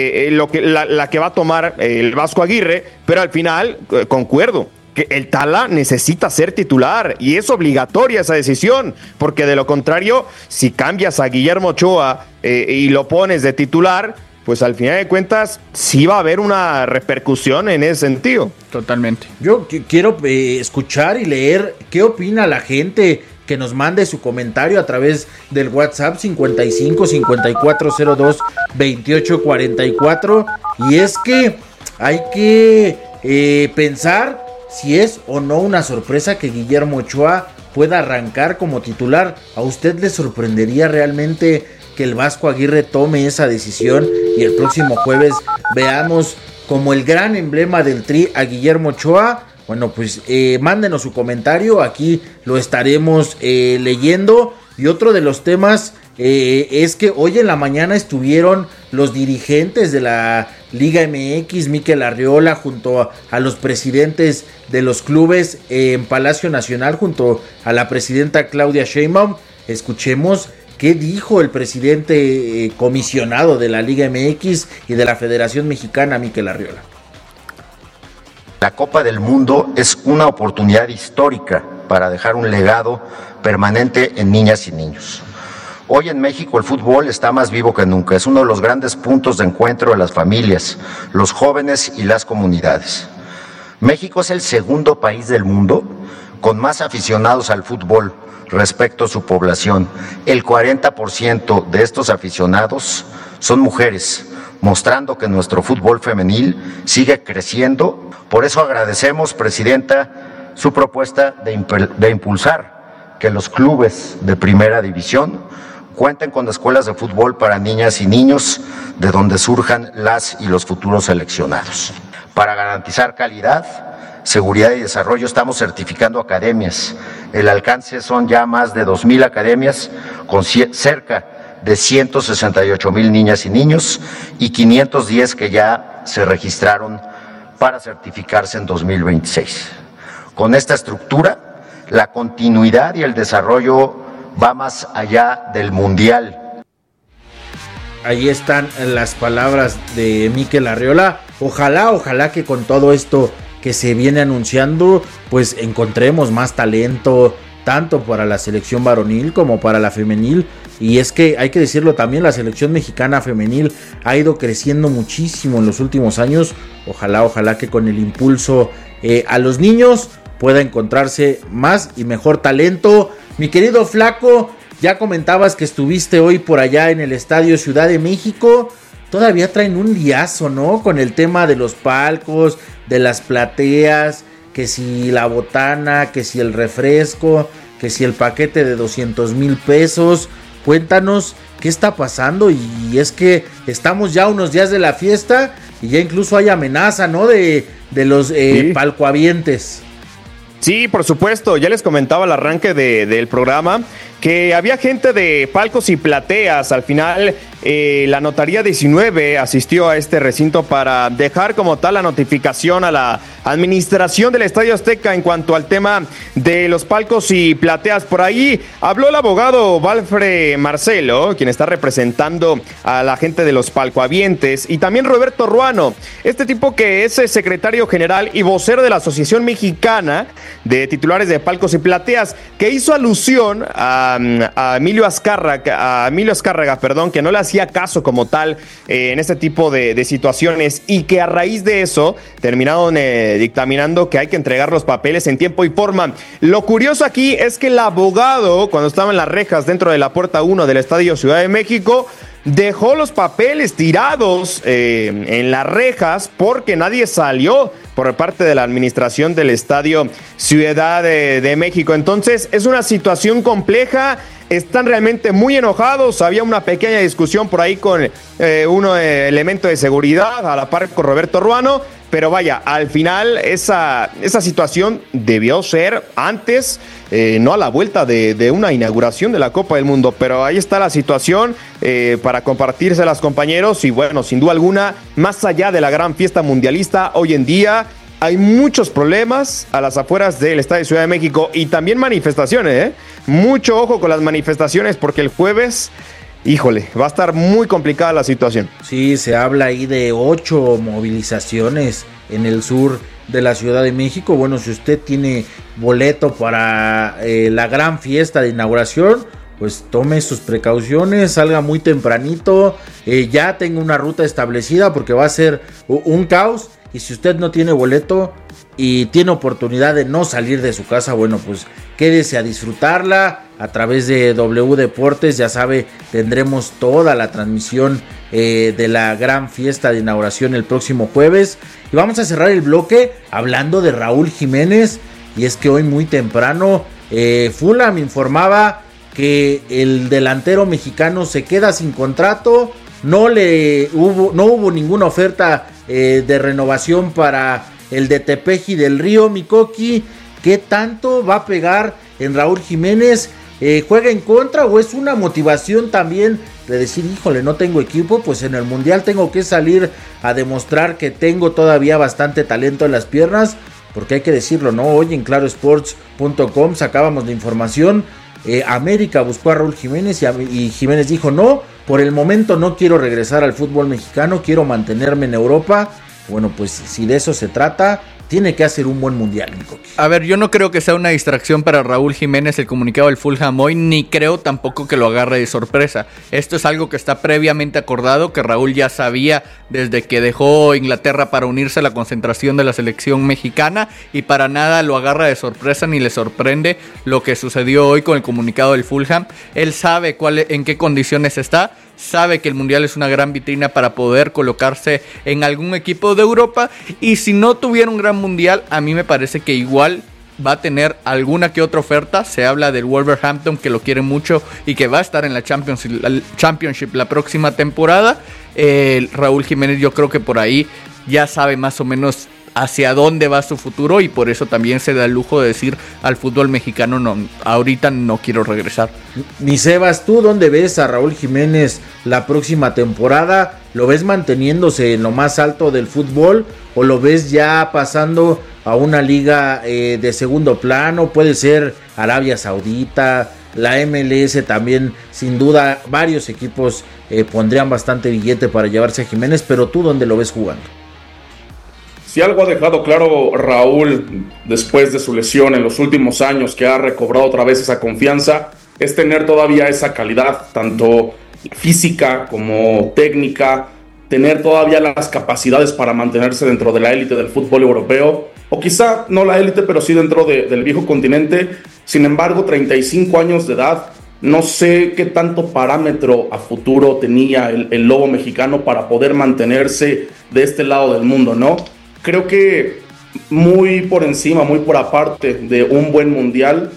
S15: la que va a tomar el Vasco Aguirre, pero al final concuerdo que el Tala necesita ser titular y es obligatoria esa decisión, porque de lo contrario, si cambias a Guillermo Ochoa y lo pones de titular, pues al final de cuentas sí va a haber una repercusión en ese sentido.
S13: Totalmente.
S12: Yo quiero escuchar y leer qué opina la gente, que nos mande su comentario a través del WhatsApp 55 5402 2844. Y es que hay que pensar si es o no una sorpresa que Guillermo Ochoa pueda arrancar como titular. ¿A usted le sorprendería realmente que el Vasco Aguirre tome esa decisión y el próximo jueves veamos como el gran emblema del Tri a Guillermo Ochoa? Bueno, pues mándenos su comentario, aquí lo estaremos leyendo. Y otro de los temas es que hoy en la mañana estuvieron los dirigentes de la Liga MX, Mikel Arriola, junto a los presidentes de los clubes en Palacio Nacional, junto a la presidenta Claudia Sheinbaum. Escuchemos qué dijo el presidente comisionado de la Liga MX y de la Federación Mexicana, Mikel Arriola.
S16: La Copa del Mundo es una oportunidad histórica para dejar un legado permanente en niñas y niños. Hoy en México el fútbol está más vivo que nunca. Es uno de los grandes puntos de encuentro de las familias, los jóvenes y las comunidades. México es el segundo país del mundo con más aficionados al fútbol respecto a su población. El 40% de estos aficionados son mujeres, mostrando que nuestro fútbol femenil sigue creciendo. Por eso agradecemos, Presidenta, su propuesta de impulsar que los clubes de primera división cuenten con escuelas de fútbol para niñas y niños de donde surjan las y los futuros seleccionados. Para garantizar calidad, seguridad y desarrollo estamos certificando academias. El alcance son ya más de 2,000 academias con cerca de 168,000 niñas y niños y 510 que ya se registraron para certificarse en 2026. Con esta estructura, la continuidad y el desarrollo va más allá del mundial.
S12: Ahí están las palabras de Mikel Arriola. Ojalá que con todo esto que se viene anunciando, pues encontremos más talento, tanto para la selección varonil como para la femenil. Y es que hay que decirlo también, la selección mexicana femenil ha ido creciendo muchísimo en los últimos años. Ojalá que con el impulso a los niños pueda encontrarse más y mejor talento. Mi querido Flaco, ya comentabas que estuviste hoy por allá en el Estadio Ciudad de México. Todavía traen un liazo, ¿no? Con el tema de los palcos, de las plateas, que si la botana, que si el refresco, que si el paquete de 200,000 pesos. Cuéntanos qué está pasando. Y es que estamos ya unos días de la fiesta y ya incluso hay amenaza, ¿no? De los palcoavientes.
S15: Sí, por supuesto, ya les comentaba al arranque del programa que había gente de palcos y plateas. Al final la Notaría 19 asistió a este recinto para dejar como tal la notificación a la administración del Estadio Azteca en cuanto al tema de los palcos y plateas. Por ahí habló el abogado Valfre Marcelo, quien está representando a la gente de los palcoavientes, y también Roberto Ruano, este tipo que es secretario general y vocero de la Asociación Mexicana de Titulares de Palcos y Plateas, que hizo alusión a Emilio Azcárraga, que no le hacía caso como tal en este tipo de situaciones, y que a raíz de eso terminaron dictaminando que hay que entregar los papeles en tiempo y forma. Lo curioso aquí es que el abogado, cuando estaba en las rejas dentro de la puerta 1 del Estadio Ciudad de México, dejó los papeles tirados en las rejas porque nadie salió por parte de la administración del Estadio Ciudad de México. Entonces es una situación compleja, están realmente muy enojados. Había una pequeña discusión por ahí con un elemento de seguridad a la par con Roberto Ruano, pero vaya, al final esa situación debió ser antes, no a la vuelta de una inauguración de la Copa del Mundo. Pero ahí está la situación para compartirse a los compañeros. Y bueno, sin duda alguna, más allá de la gran fiesta mundialista, hoy en día hay muchos problemas a las afueras del Estadio Ciudad de México y también manifestaciones, Mucho ojo con las manifestaciones porque el jueves, híjole, va a estar muy complicada la situación.
S12: Sí, se habla ahí de 8 movilizaciones en el sur de la Ciudad de México. Bueno, si usted tiene boleto para la gran fiesta de inauguración, pues tome sus precauciones, salga muy tempranito, ya tenga una ruta establecida porque va a ser un caos. Y si usted no tiene boleto y tiene oportunidad de no salir de su casa, bueno, pues quédese a disfrutarla a través de W Deportes. Ya sabe, tendremos toda la transmisión de la gran fiesta de inauguración el próximo jueves. Y vamos a cerrar el bloque hablando de Raúl Jiménez. Y es que hoy muy temprano Fulham informaba que el delantero mexicano se queda sin contrato. No hubo ninguna oferta de renovación para el de Tepeji del Río. Mikoki, ¿qué tanto va a pegar en Raúl Jiménez? ¿Juega en contra o es una motivación también de decir, híjole, no tengo equipo, pues en el Mundial tengo que salir a demostrar que tengo todavía bastante talento en las piernas? Porque hay que decirlo, ¿no? Hoy en clarosports.com sacábamos la información. América buscó a Raúl Jiménez y Jiménez dijo, no, por el momento no quiero regresar al fútbol mexicano, quiero mantenerme en Europa. Bueno, pues si de eso se trata, tiene que hacer un buen mundial, Nico.
S13: A ver, yo no creo que sea una distracción para Raúl Jiménez el comunicado del Fulham hoy, ni creo tampoco que lo agarre de sorpresa. Esto es algo que está previamente acordado, que Raúl ya sabía desde que dejó Inglaterra para unirse a la concentración de la selección mexicana, y para nada lo agarra de sorpresa ni le sorprende lo que sucedió hoy con el comunicado del Fulham. Él sabe en qué condiciones está, sabe que el Mundial es una gran vitrina para poder colocarse en algún equipo de Europa, y si no tuviera un gran Mundial, a mí me parece que igual va a tener alguna que otra oferta. Se habla del Wolverhampton, que lo quiere mucho y que va a estar en la Championship la próxima temporada. Raúl Jiménez, yo creo que por ahí ya sabe más o menos hacia dónde va su futuro, y por eso también se da el lujo de decir al fútbol mexicano, no, ahorita no quiero regresar.
S12: Mi Sebas, ¿tú dónde ves a Raúl Jiménez la próxima temporada? ¿Lo ves manteniéndose en lo más alto del fútbol o lo ves ya pasando a una liga de segundo plano? Puede ser Arabia Saudita, la MLS también, sin duda varios equipos pondrían bastante billete para llevarse a Jiménez, pero ¿tú dónde lo ves jugando?
S14: Si algo ha dejado claro Raúl después de su lesión en los últimos años, que ha recobrado otra vez esa confianza, es tener todavía esa calidad, tanto física como técnica, tener todavía las capacidades para mantenerse dentro de la élite del fútbol europeo, o quizá no la élite, pero sí dentro del viejo continente. Sin embargo, 35 años de edad, no sé qué tanto parámetro a futuro tenía el lobo mexicano para poder mantenerse de este lado del mundo, ¿no? Creo que muy por encima, muy por aparte de un buen mundial,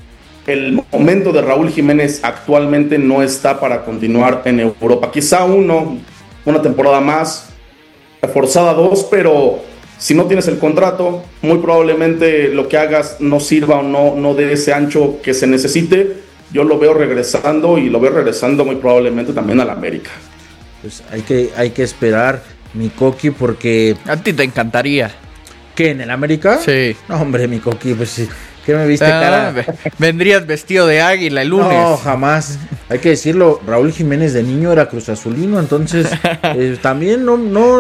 S14: el momento de Raúl Jiménez actualmente no está para continuar en Europa. Quizá una temporada más, forzada 2, pero si no tienes el contrato, muy probablemente lo que hagas no sirva o no dé ese ancho que se necesite. Yo lo veo regresando, y lo veo regresando muy probablemente también a la América.
S12: Pues hay que esperar, mi Coqui, porque...
S13: ¿A ti te encantaría?
S12: ¿Qué, en el América?
S13: Sí.
S12: No, hombre, mi Coqui, pues sí. ¿Qué me viste cara?
S13: Vendrías vestido de águila el lunes.
S12: No, jamás. Hay que decirlo, Raúl Jiménez de niño era cruzazulino, entonces también no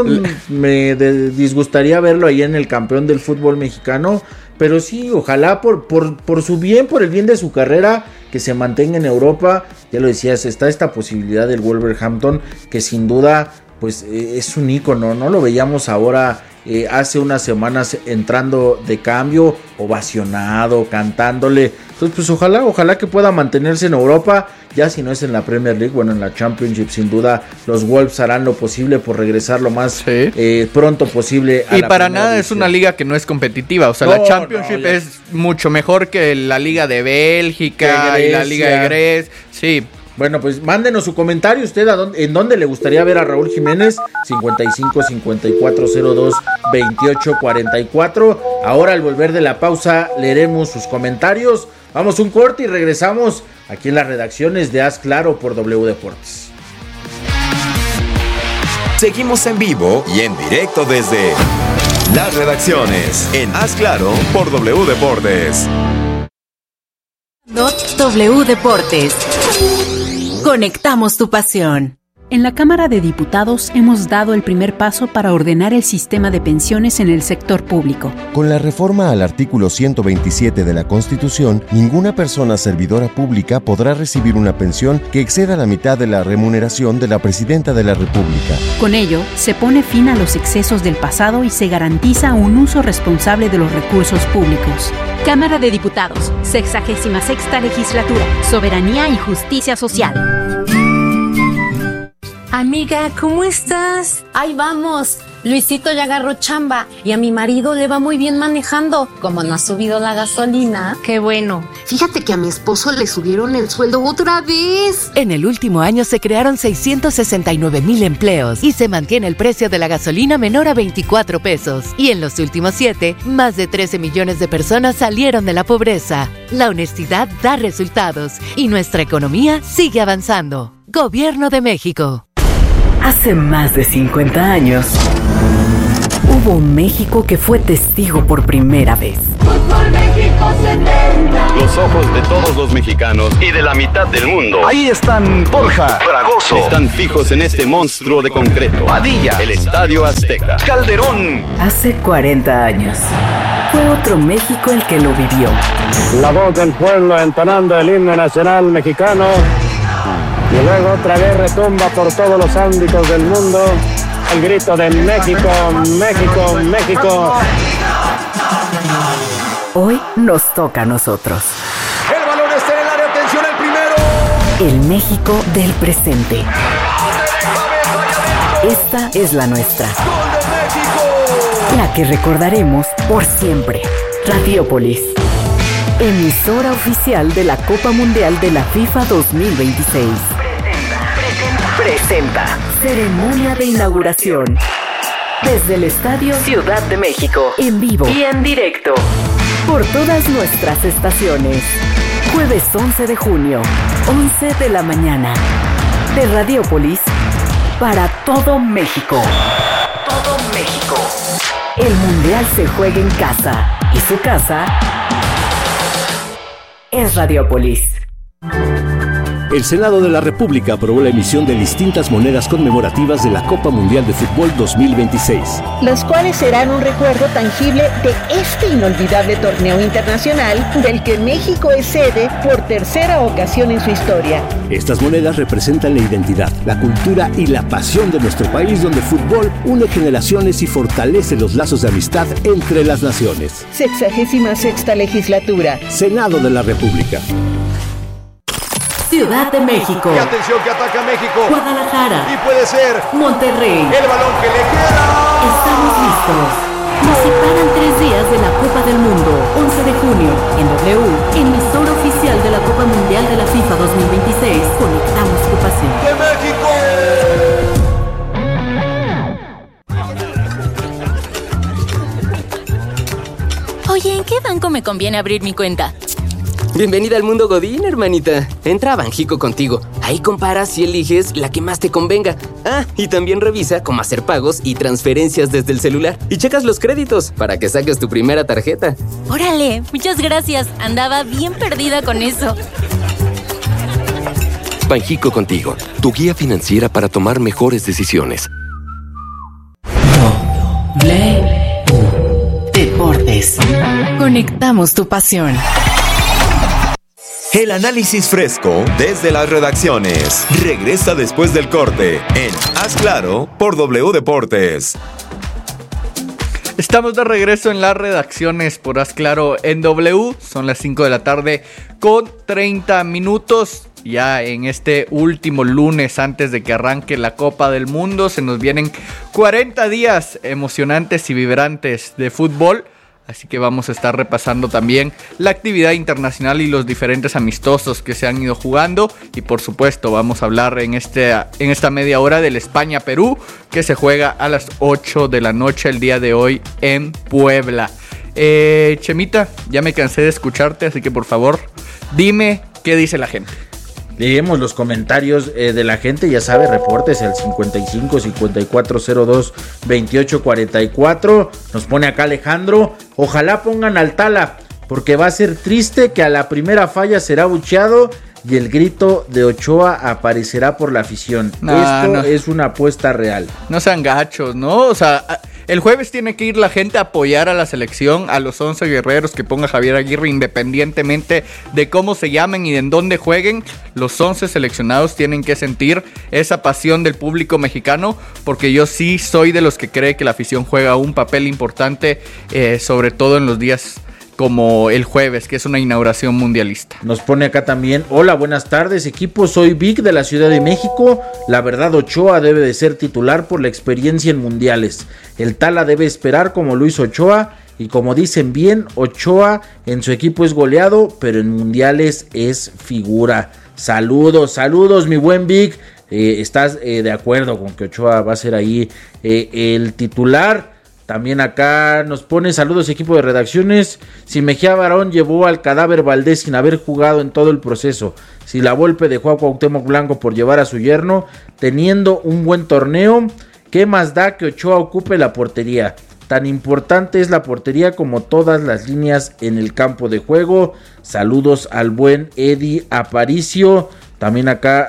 S12: me disgustaría verlo ahí en el campeón del fútbol mexicano, pero sí, ojalá por su bien, por el bien de su carrera, que se mantenga en Europa. Ya lo decías, está esta posibilidad del Wolverhampton, que sin duda pues es un ícono, no lo veíamos ahora hace unas semanas entrando de cambio, ovacionado, cantándole. Entonces pues ojalá que pueda mantenerse en Europa, ya si no es en la Premier League, bueno, en la Championship sin duda los Wolves harán lo posible por regresar lo más pronto posible a
S13: y
S12: la
S13: para
S12: Premier
S13: nada
S12: League.
S13: Es una liga que no es competitiva, o sea, la Championship es mucho mejor que la liga de Bélgica y la liga de Grecia, sí.
S12: Bueno, pues mándenos su comentario usted en dónde le gustaría ver a Raúl Jiménez. 55 54 02 28 44. Ahora al volver de la pausa leeremos sus comentarios. Vamos un corte y regresamos aquí en las redacciones de Haz Claro por W Deportes.
S11: Seguimos en vivo y en directo desde las redacciones en Haz Claro por W Deportes.
S6: W Deportes. Conectamos tu pasión.
S17: En la Cámara de Diputados hemos dado el primer paso para ordenar el sistema de pensiones en el sector público.
S18: Con la reforma al artículo 127 de la Constitución, ninguna persona servidora pública podrá recibir una pensión que exceda la mitad de la remuneración de la Presidenta de la República.
S17: Con ello, se pone fin a los excesos del pasado y se garantiza un uso responsable de los recursos públicos.
S19: Cámara de Diputados, 66ª Legislatura, Soberanía y Justicia Social.
S20: Amiga, ¿cómo estás? Ahí vamos. Luisito ya agarró chamba y a mi marido le va muy bien manejando. Como no ha subido la gasolina.
S21: Qué bueno. Fíjate que a mi esposo le subieron el sueldo otra vez.
S22: En el último año se crearon 669,000 empleos y se mantiene el precio de la gasolina menor a 24 pesos. Y en los últimos 7, más de 13 millones de personas salieron de la pobreza. La honestidad da resultados y nuestra economía sigue avanzando. Gobierno de México.
S6: Hace más de 50 años, hubo un México que fue testigo por primera vez.
S5: Fútbol México 70.
S7: Los ojos de todos los mexicanos y de la mitad del mundo.
S9: Ahí están Borja,
S7: Fragoso. Están fijos en este monstruo de concreto.
S9: Padilla,
S7: el Estadio Azteca.
S9: Calderón.
S6: Hace 40 años, fue otro México el que lo vivió.
S10: La voz del pueblo entonando el himno nacional mexicano. Y luego otra vez retumba por todos los ámbitos del mundo el grito de México, México, México.
S6: Hoy nos toca a nosotros.
S9: El balón está en el área, atención el primero.
S6: El México del presente. Esta es la nuestra.
S9: ¡Gol de México!
S6: La que recordaremos por siempre. Radiopolis. Emisora oficial de la Copa Mundial de la FIFA 2026. Presenta. Ceremonia de inauguración. Desde el Estadio Ciudad de México. En vivo y en directo. Por todas nuestras estaciones. Jueves 11 de junio, 11 de la mañana. De Radiopolis para todo México. Todo México. El Mundial se juega en casa. Y su casa es Radiopolis.
S23: El Senado de la República aprobó la emisión de distintas monedas conmemorativas de la Copa Mundial de Fútbol 2026.
S24: Las cuales serán un recuerdo tangible de este inolvidable torneo internacional del que México es sede por tercera ocasión en su historia.
S23: Estas monedas representan la identidad, la cultura y la pasión de nuestro país, donde el fútbol une generaciones y fortalece los lazos de amistad entre las naciones.
S24: 66ª Legislatura.
S23: Senado de la República.
S6: Ciudad de México.
S9: Y atención que ataca México.
S6: Guadalajara.
S9: Y puede ser
S6: Monterrey.
S9: El balón que le queda.
S6: Estamos listos. Nos separan 3 días de la Copa del Mundo. 11 de junio, en W, emisora oficial de la Copa Mundial de la FIFA 2026. Conectamos tu pasión.
S9: ¡De México!
S25: Oye, ¿en qué banco me conviene abrir mi cuenta?
S26: Bienvenida al mundo Godín, hermanita. Entra a Banjico Contigo. Ahí comparas y eliges la que más te convenga. Ah, y también revisa cómo hacer pagos y transferencias desde el celular. Y checas los créditos para que saques tu primera tarjeta.
S25: ¡Órale! Muchas gracias. Andaba bien perdida con eso.
S27: Banjico Contigo, tu guía financiera para tomar mejores decisiones.
S6: Deportes. Conectamos tu pasión.
S11: El análisis fresco desde las redacciones. Regresa después del corte en Haz Claro por W Deportes.
S13: Estamos de regreso en las redacciones por Haz Claro en W. Son las 5 de la tarde con 30 minutos. Ya en este último lunes antes de que arranque la Copa del Mundo se nos vienen 40 días emocionantes y vibrantes de fútbol. Así que vamos a estar repasando también la actividad internacional y los diferentes amistosos que se han ido jugando. Y por supuesto vamos a hablar en esta media hora del España-Perú, que se juega a las 8 de la noche el día de hoy en Puebla. Chemita, ya me cansé de escucharte, así que por favor, dime qué dice la gente.
S12: Leemos los comentarios de la gente, ya sabe, reportes al 55 5402 2844. Nos pone acá Alejandro, ojalá pongan al Tala, porque va a ser triste que a la primera falla será bucheado y el grito de Ochoa aparecerá por la afición. Esto es una apuesta real.
S13: No sean gachos, ¿no? O sea, el jueves tiene que ir la gente a apoyar a la selección, a los 11 guerreros que ponga Javier Aguirre, independientemente de cómo se llamen y en dónde jueguen. Los 11 seleccionados tienen que sentir esa pasión del público mexicano, porque yo sí soy de los que cree que la afición juega un papel importante, sobre todo en los días como el jueves, que es una inauguración mundialista.
S12: Nos pone acá también: hola, buenas tardes equipo, soy Vic de la Ciudad de México. La verdad, Ochoa debe de ser titular por la experiencia en mundiales. El Tala debe esperar como Luis Ochoa, y como dicen bien, Ochoa en su equipo es goleado, pero en mundiales es figura. Saludos mi buen Vic. ¿Estás de acuerdo con que Ochoa va a ser ahí el titular? También acá nos pone: saludos equipo de redacciones. Si Mejía Barón llevó al cadáver Valdés sin haber jugado en todo el proceso, si la Volpe dejó a Cuauhtémoc Blanco por llevar a su yerno, teniendo un buen torneo, ¿qué más da que Ochoa ocupe la portería? Tan importante es la portería como todas las líneas en el campo de juego. Saludos al buen Eddie Aparicio. También acá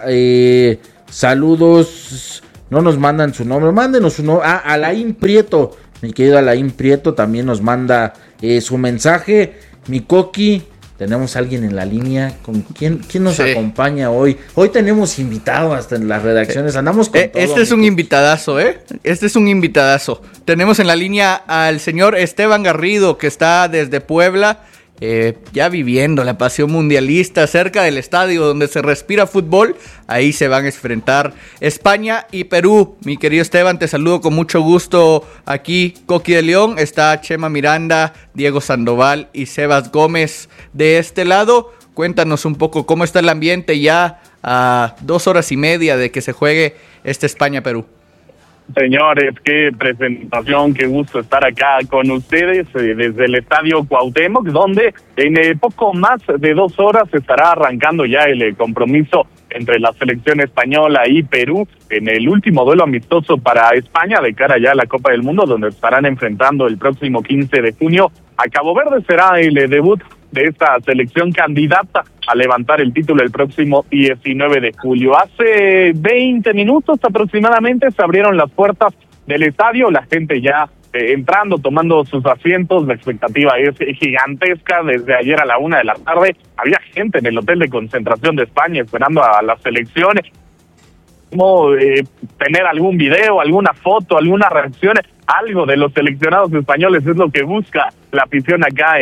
S12: saludos, no nos mandan su nombre, mándenos su nombre. Alain Prieto. Mi querido Alain Prieto también nos manda su mensaje. Mi Coqui, tenemos a alguien en la línea. ¿Con quién nos acompaña hoy? Hoy tenemos invitado hasta en las redacciones. Andamos con todo.
S13: Este es un invitadazo, Este es un invitadazo. Tenemos en la línea al señor Esteban Garrido, que está desde Puebla, ya viviendo la pasión mundialista cerca del estadio donde se respira fútbol. Ahí se van a enfrentar España y Perú. Mi querido Esteban, te saludo con mucho gusto aquí. Coqui de León, está Chema Miranda, Diego Sandoval y Sebas Gómez de este lado. Cuéntanos un poco cómo está el ambiente ya a 2 horas y media de que se juegue este España-Perú.
S1: Señores, qué presentación, qué gusto estar acá con ustedes desde el Estadio Cuauhtémoc, donde en poco más de 2 horas estará arrancando ya el compromiso entre la selección española y Perú en el último duelo amistoso para España de cara ya a la Copa del Mundo, donde estarán enfrentando el próximo 15 de junio a Cabo Verde. Será el debut de esta selección candidata a levantar el título el próximo 19 de julio. Hace 20 minutos aproximadamente se abrieron las puertas del estadio, la gente ya entrando, tomando sus asientos. La expectativa es gigantesca. Desde ayer a la 1 de la tarde había gente en el hotel de concentración de España esperando a las selecciones. Como tener algún video, alguna foto, alguna reacción, algo de los seleccionados españoles es lo que busca la afición acá.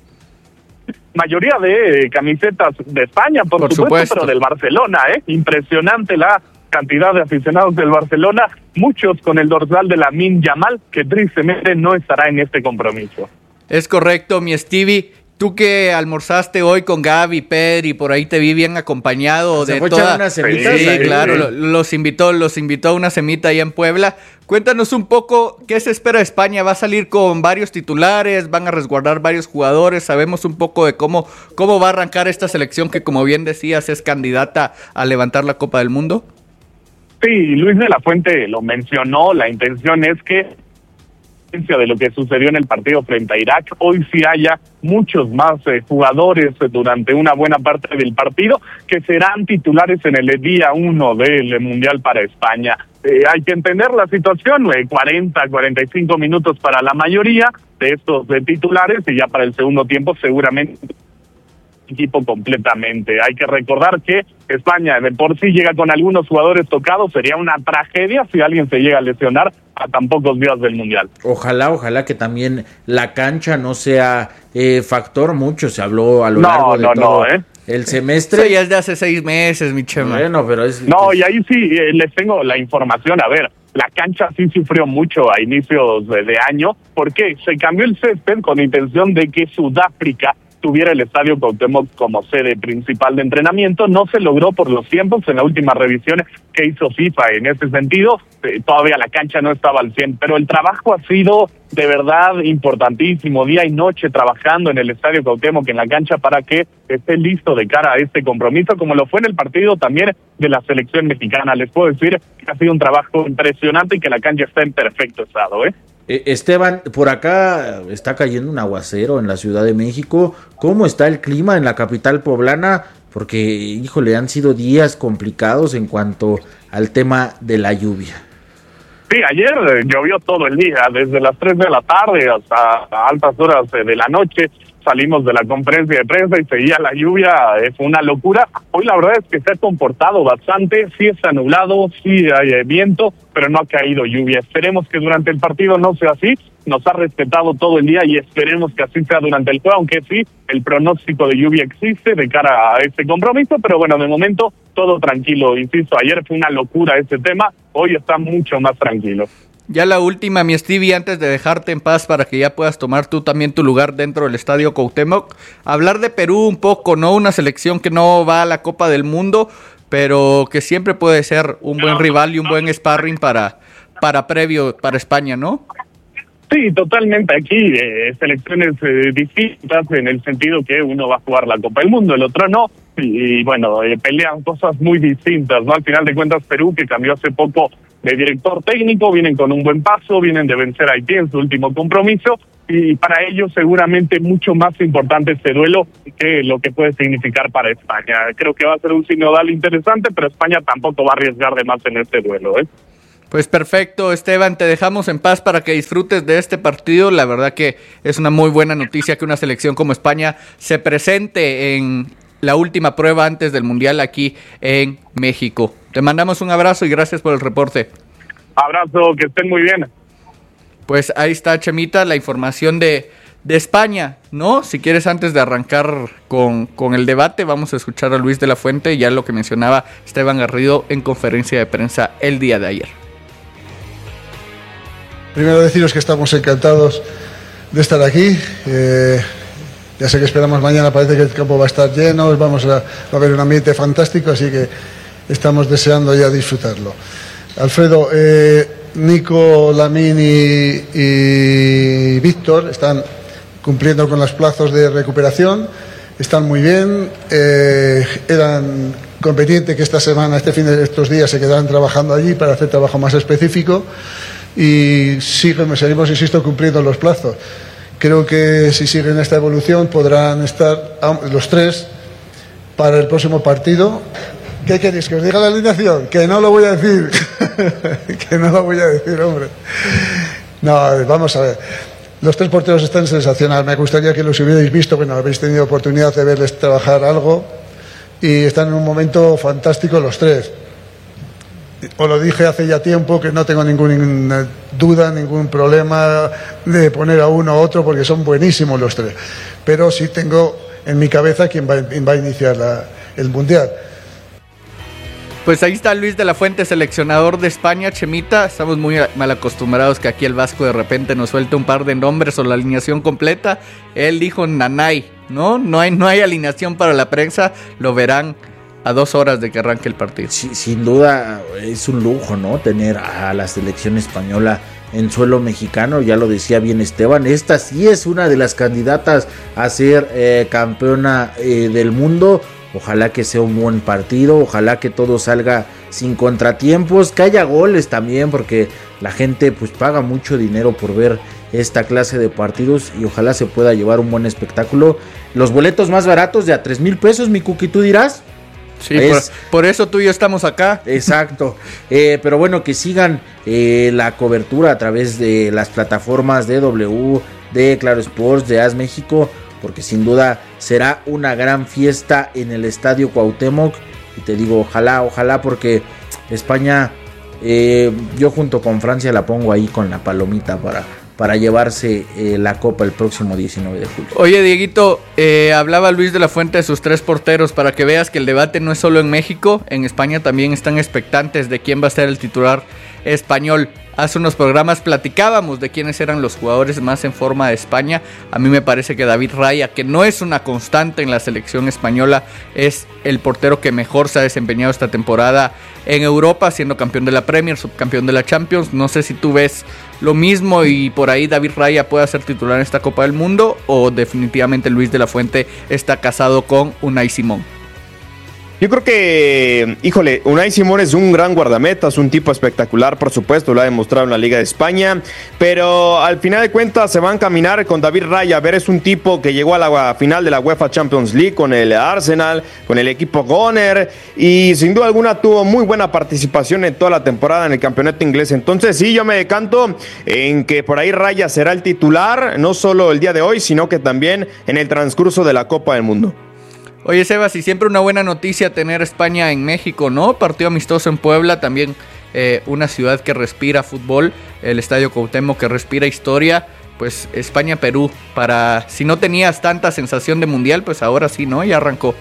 S1: Mayoría de camisetas de España, por supuesto, pero del Barcelona, impresionante la cantidad de aficionados del Barcelona, muchos con el dorsal de Lamine Yamal, que tristemente no estará en este compromiso.
S13: Es correcto, mi Stevie. Tú que almorzaste hoy con Gaby, Per, y por ahí te vi bien acompañado de toda...
S12: unas semitas.
S13: Sí, claro, los invitó a una semita ahí en Puebla. Cuéntanos un poco qué se espera de España. ¿Va a salir con varios titulares? ¿Van a resguardar varios jugadores? ¿Sabemos un poco de cómo va a arrancar esta selección que, como bien decías, es candidata a levantar la Copa del Mundo?
S1: Sí, Luis de la Fuente lo mencionó. La intención es que, de lo que sucedió en el partido frente a Irak, hoy sí haya muchos más jugadores durante una buena parte del partido que serán titulares en el día 1 del Mundial para España. Hay que entender la situación, 45 minutos para la mayoría de estos titulares, y ya para el segundo tiempo seguramente equipo completamente. Hay que recordar que España de por sí llega con algunos jugadores tocados. Sería una tragedia si alguien se llega a lesionar a tan pocos días del Mundial.
S12: Ojalá que también la cancha no sea factor. Mucho se habló a lo largo de todo el semestre.
S13: Eso ya es de hace 6 meses, mi Chema.
S12: Bueno, pero es...
S1: No, y ahí sí les tengo la información. A ver, la cancha sí sufrió mucho a inicios de año, porque se cambió el césped con intención de que Sudáfrica tuviera el Estadio Cuauhtémoc como sede principal de entrenamiento. No se logró por los tiempos en la última revisión que hizo FIFA. En ese sentido, todavía la cancha no estaba al 100, pero el trabajo ha sido de verdad importantísimo, día y noche trabajando en el Estadio Cuauhtémoc, en la cancha, para que esté listo de cara a este compromiso, como lo fue en el partido también de la selección mexicana. Les puedo decir que ha sido un trabajo impresionante y que la cancha está en perfecto estado,
S12: Esteban, por acá está cayendo un aguacero en la Ciudad de México. ¿Cómo está el clima en la capital poblana? porque, híjole, han sido días complicados en cuanto al tema de la lluvia.
S1: Sí, ayer llovió todo el día, desde las 3 de la tarde hasta altas horas de la noche. Salimos de la conferencia de prensa y seguía la lluvia, fue una locura. Hoy la verdad es que se ha comportado bastante, sí está nublado, sí hay viento, pero no ha caído lluvia. Esperemos que durante el partido no sea así, nos ha respetado todo el día y esperemos que así sea durante el juego, aunque sí, el pronóstico de lluvia existe de cara a este compromiso, pero bueno, de momento todo tranquilo. Insisto, ayer fue una locura ese tema, hoy está mucho más tranquilo.
S13: Ya la última, mi Stevie, antes de dejarte en paz para que ya puedas tomar tú también tu lugar dentro del Estadio Cuauhtémoc. Hablar de Perú un poco, ¿no? Una selección que no va a la Copa del Mundo, pero que siempre puede ser un buen rival y un buen sparring para previo para España, ¿no?
S1: Sí, totalmente. Aquí selecciones distintas en el sentido que uno va a jugar la Copa del Mundo, el otro no. Y bueno, pelean cosas muy distintas, ¿no? Al final de cuentas, Perú, que cambió hace poco de director técnico, vienen con un buen paso, vienen de vencer a Haití en su último compromiso, y para ellos seguramente mucho más importante este duelo que lo que puede significar para España. Creo que va a ser un sinodal interesante, pero España tampoco va a arriesgar de más en este duelo, ¿eh?
S13: Pues perfecto, Esteban, te dejamos en paz para que disfrutes de este partido. La verdad que es una muy buena noticia que una selección como España se presente en la última prueba antes del Mundial aquí en México. Te mandamos un abrazo y gracias por el reporte.
S1: Abrazo, que estén muy bien.
S13: Pues ahí está, Chemita, la información de España, ¿no? Si quieres, antes de arrancar con el debate, vamos a escuchar a Luis de la Fuente, ya lo que mencionaba Esteban Garrido en conferencia de prensa el día de ayer.
S2: Primero deciros que estamos encantados de estar aquí. Ya sé que esperamos mañana, parece que el campo va a estar lleno, va a haber un ambiente fantástico, así que estamos deseando ya disfrutarlo. Alfredo, Nico, Lamine y Víctor están cumpliendo con los plazos de recuperación, están muy bien, eran conveniente que esta semana, estos días se quedaran trabajando allí para hacer trabajo más específico y seguimos, insisto, cumpliendo los plazos. Creo que si siguen esta evolución podrán estar los tres para el próximo partido. ¿Qué queréis? ¿Que os diga la alineación? Que no lo voy a decir. Que no lo voy a decir, hombre. No, vamos a ver. Los tres porteros están sensacionales. Me gustaría que los hubierais visto. Bueno, habéis tenido oportunidad de verles trabajar algo. Y están en un momento fantástico los tres. Os lo dije hace ya tiempo que no tengo ninguna duda, ningún problema de poner a uno a otro porque son buenísimos los tres. Pero sí tengo en mi cabeza quién va a iniciar el Mundial.
S13: Pues ahí está Luis de la Fuente, seleccionador de España. Chemita, estamos muy mal acostumbrados que aquí el Vasco de repente nos suelte un par de nombres o la alineación completa. Él dijo Nanay, ¿no? No hay alineación para la prensa, lo verán a 2 horas de que arranque el partido.
S12: Sí, sin duda es un lujo, ¿no? Tener a la selección española en suelo mexicano, ya lo decía bien Esteban, esta sí es una de las candidatas a ser campeona del mundo. Ojalá que sea un buen partido, ojalá que todo salga sin contratiempos, que haya goles también, porque la gente pues paga mucho dinero por ver esta clase de partidos y ojalá se pueda llevar un buen espectáculo. Los boletos más baratos de a 3,000 pesos, mi Cookie, ¿tú dirás?
S13: Sí, por eso tú y yo estamos acá.
S12: Exacto, pero bueno, que sigan la cobertura a través de las plataformas de W, de Claro Sports, de AS México, porque sin duda será una gran fiesta en el Estadio Cuauhtémoc. Y te digo, ojalá, porque España, yo junto con Francia la pongo ahí con la palomita para llevarse la copa el próximo 19 de julio.
S13: Oye, Dieguito, hablaba Luis de la Fuente de sus 3 porteros, para que veas que el debate no es solo en México, en España también están expectantes de quién va a ser el titular español. Hace unos programas platicábamos de quiénes eran los jugadores más en forma de España. A mí me parece que David Raya, que no es una constante en la selección española, es el portero que mejor se ha desempeñado esta temporada en Europa, siendo campeón de la Premier, subcampeón de la Champions. No sé si tú ves lo mismo y por ahí David Raya pueda ser titular en esta Copa del Mundo, o definitivamente Luis de la Fuente está casado con Unai Simón.
S3: Yo creo que, híjole, Unai Simón es un gran guardameta, es un tipo espectacular, por supuesto, lo ha demostrado en la Liga de España, pero al final de cuentas se va a encaminar con David Raya. A ver, es un tipo que llegó a la final de la UEFA Champions League con el Arsenal, con el equipo Goner, y sin duda alguna tuvo muy buena participación en toda la temporada en el campeonato inglés. Entonces sí, yo me decanto en que por ahí Raya será el titular, no solo el día de hoy, sino que también en el transcurso de la Copa del Mundo.
S13: Oye, Sebas, y siempre una buena noticia tener España en México, ¿no? Partido amistoso en Puebla, también una ciudad que respira fútbol, el Estadio Cuauhtémoc que respira historia, pues España-Perú, para si no tenías tanta sensación de mundial, pues ahora sí, ¿no? Ya arrancó.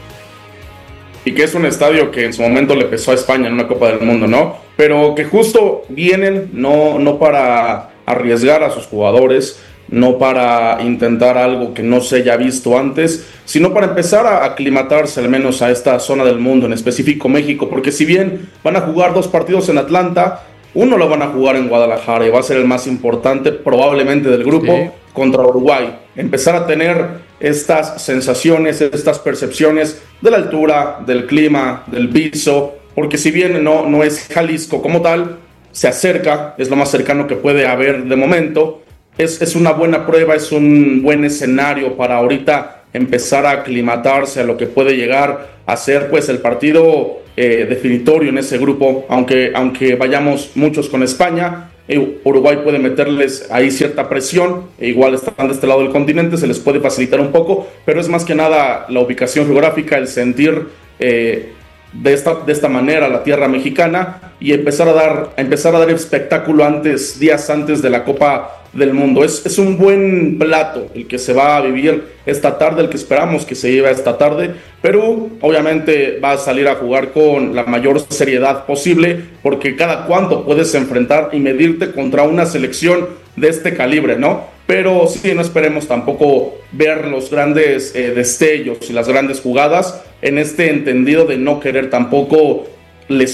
S4: Y que es un estadio que en su momento le pesó a España en una Copa del Mundo, ¿no? Pero que justo vienen no para arriesgar a sus jugadores, no para intentar algo que no se haya visto antes, sino para empezar a aclimatarse al menos a esta zona del mundo, en específico México, porque si bien van a jugar 2 partidos en Atlanta, uno lo van a jugar en Guadalajara y va a ser el más importante probablemente del grupo, contra Uruguay. Empezar a tener estas sensaciones, estas percepciones de la altura, del clima, del piso, porque si bien no es Jalisco como tal, se acerca, es lo más cercano que puede haber de momento. Es una buena prueba, es un buen escenario para ahorita empezar a aclimatarse a lo que puede llegar a ser pues el partido definitorio en ese grupo, aunque vayamos muchos con España. Uruguay puede meterles ahí cierta presión, igual están de este lado del continente, se les puede facilitar un poco, pero es más que nada la ubicación geográfica, el sentir de esta manera la tierra mexicana y empezar a dar espectáculo días antes de la Copa del Mundo. Es un buen plato el que se va a vivir esta tarde, el que esperamos que se lleve esta tarde. Perú obviamente va a salir a jugar con la mayor seriedad posible, porque cada cuánto puedes enfrentar y medirte contra una selección de este calibre, ¿no? Pero sí, no esperemos tampoco ver los grandes destellos y las grandes jugadas en este entendido de no querer tampoco lesionar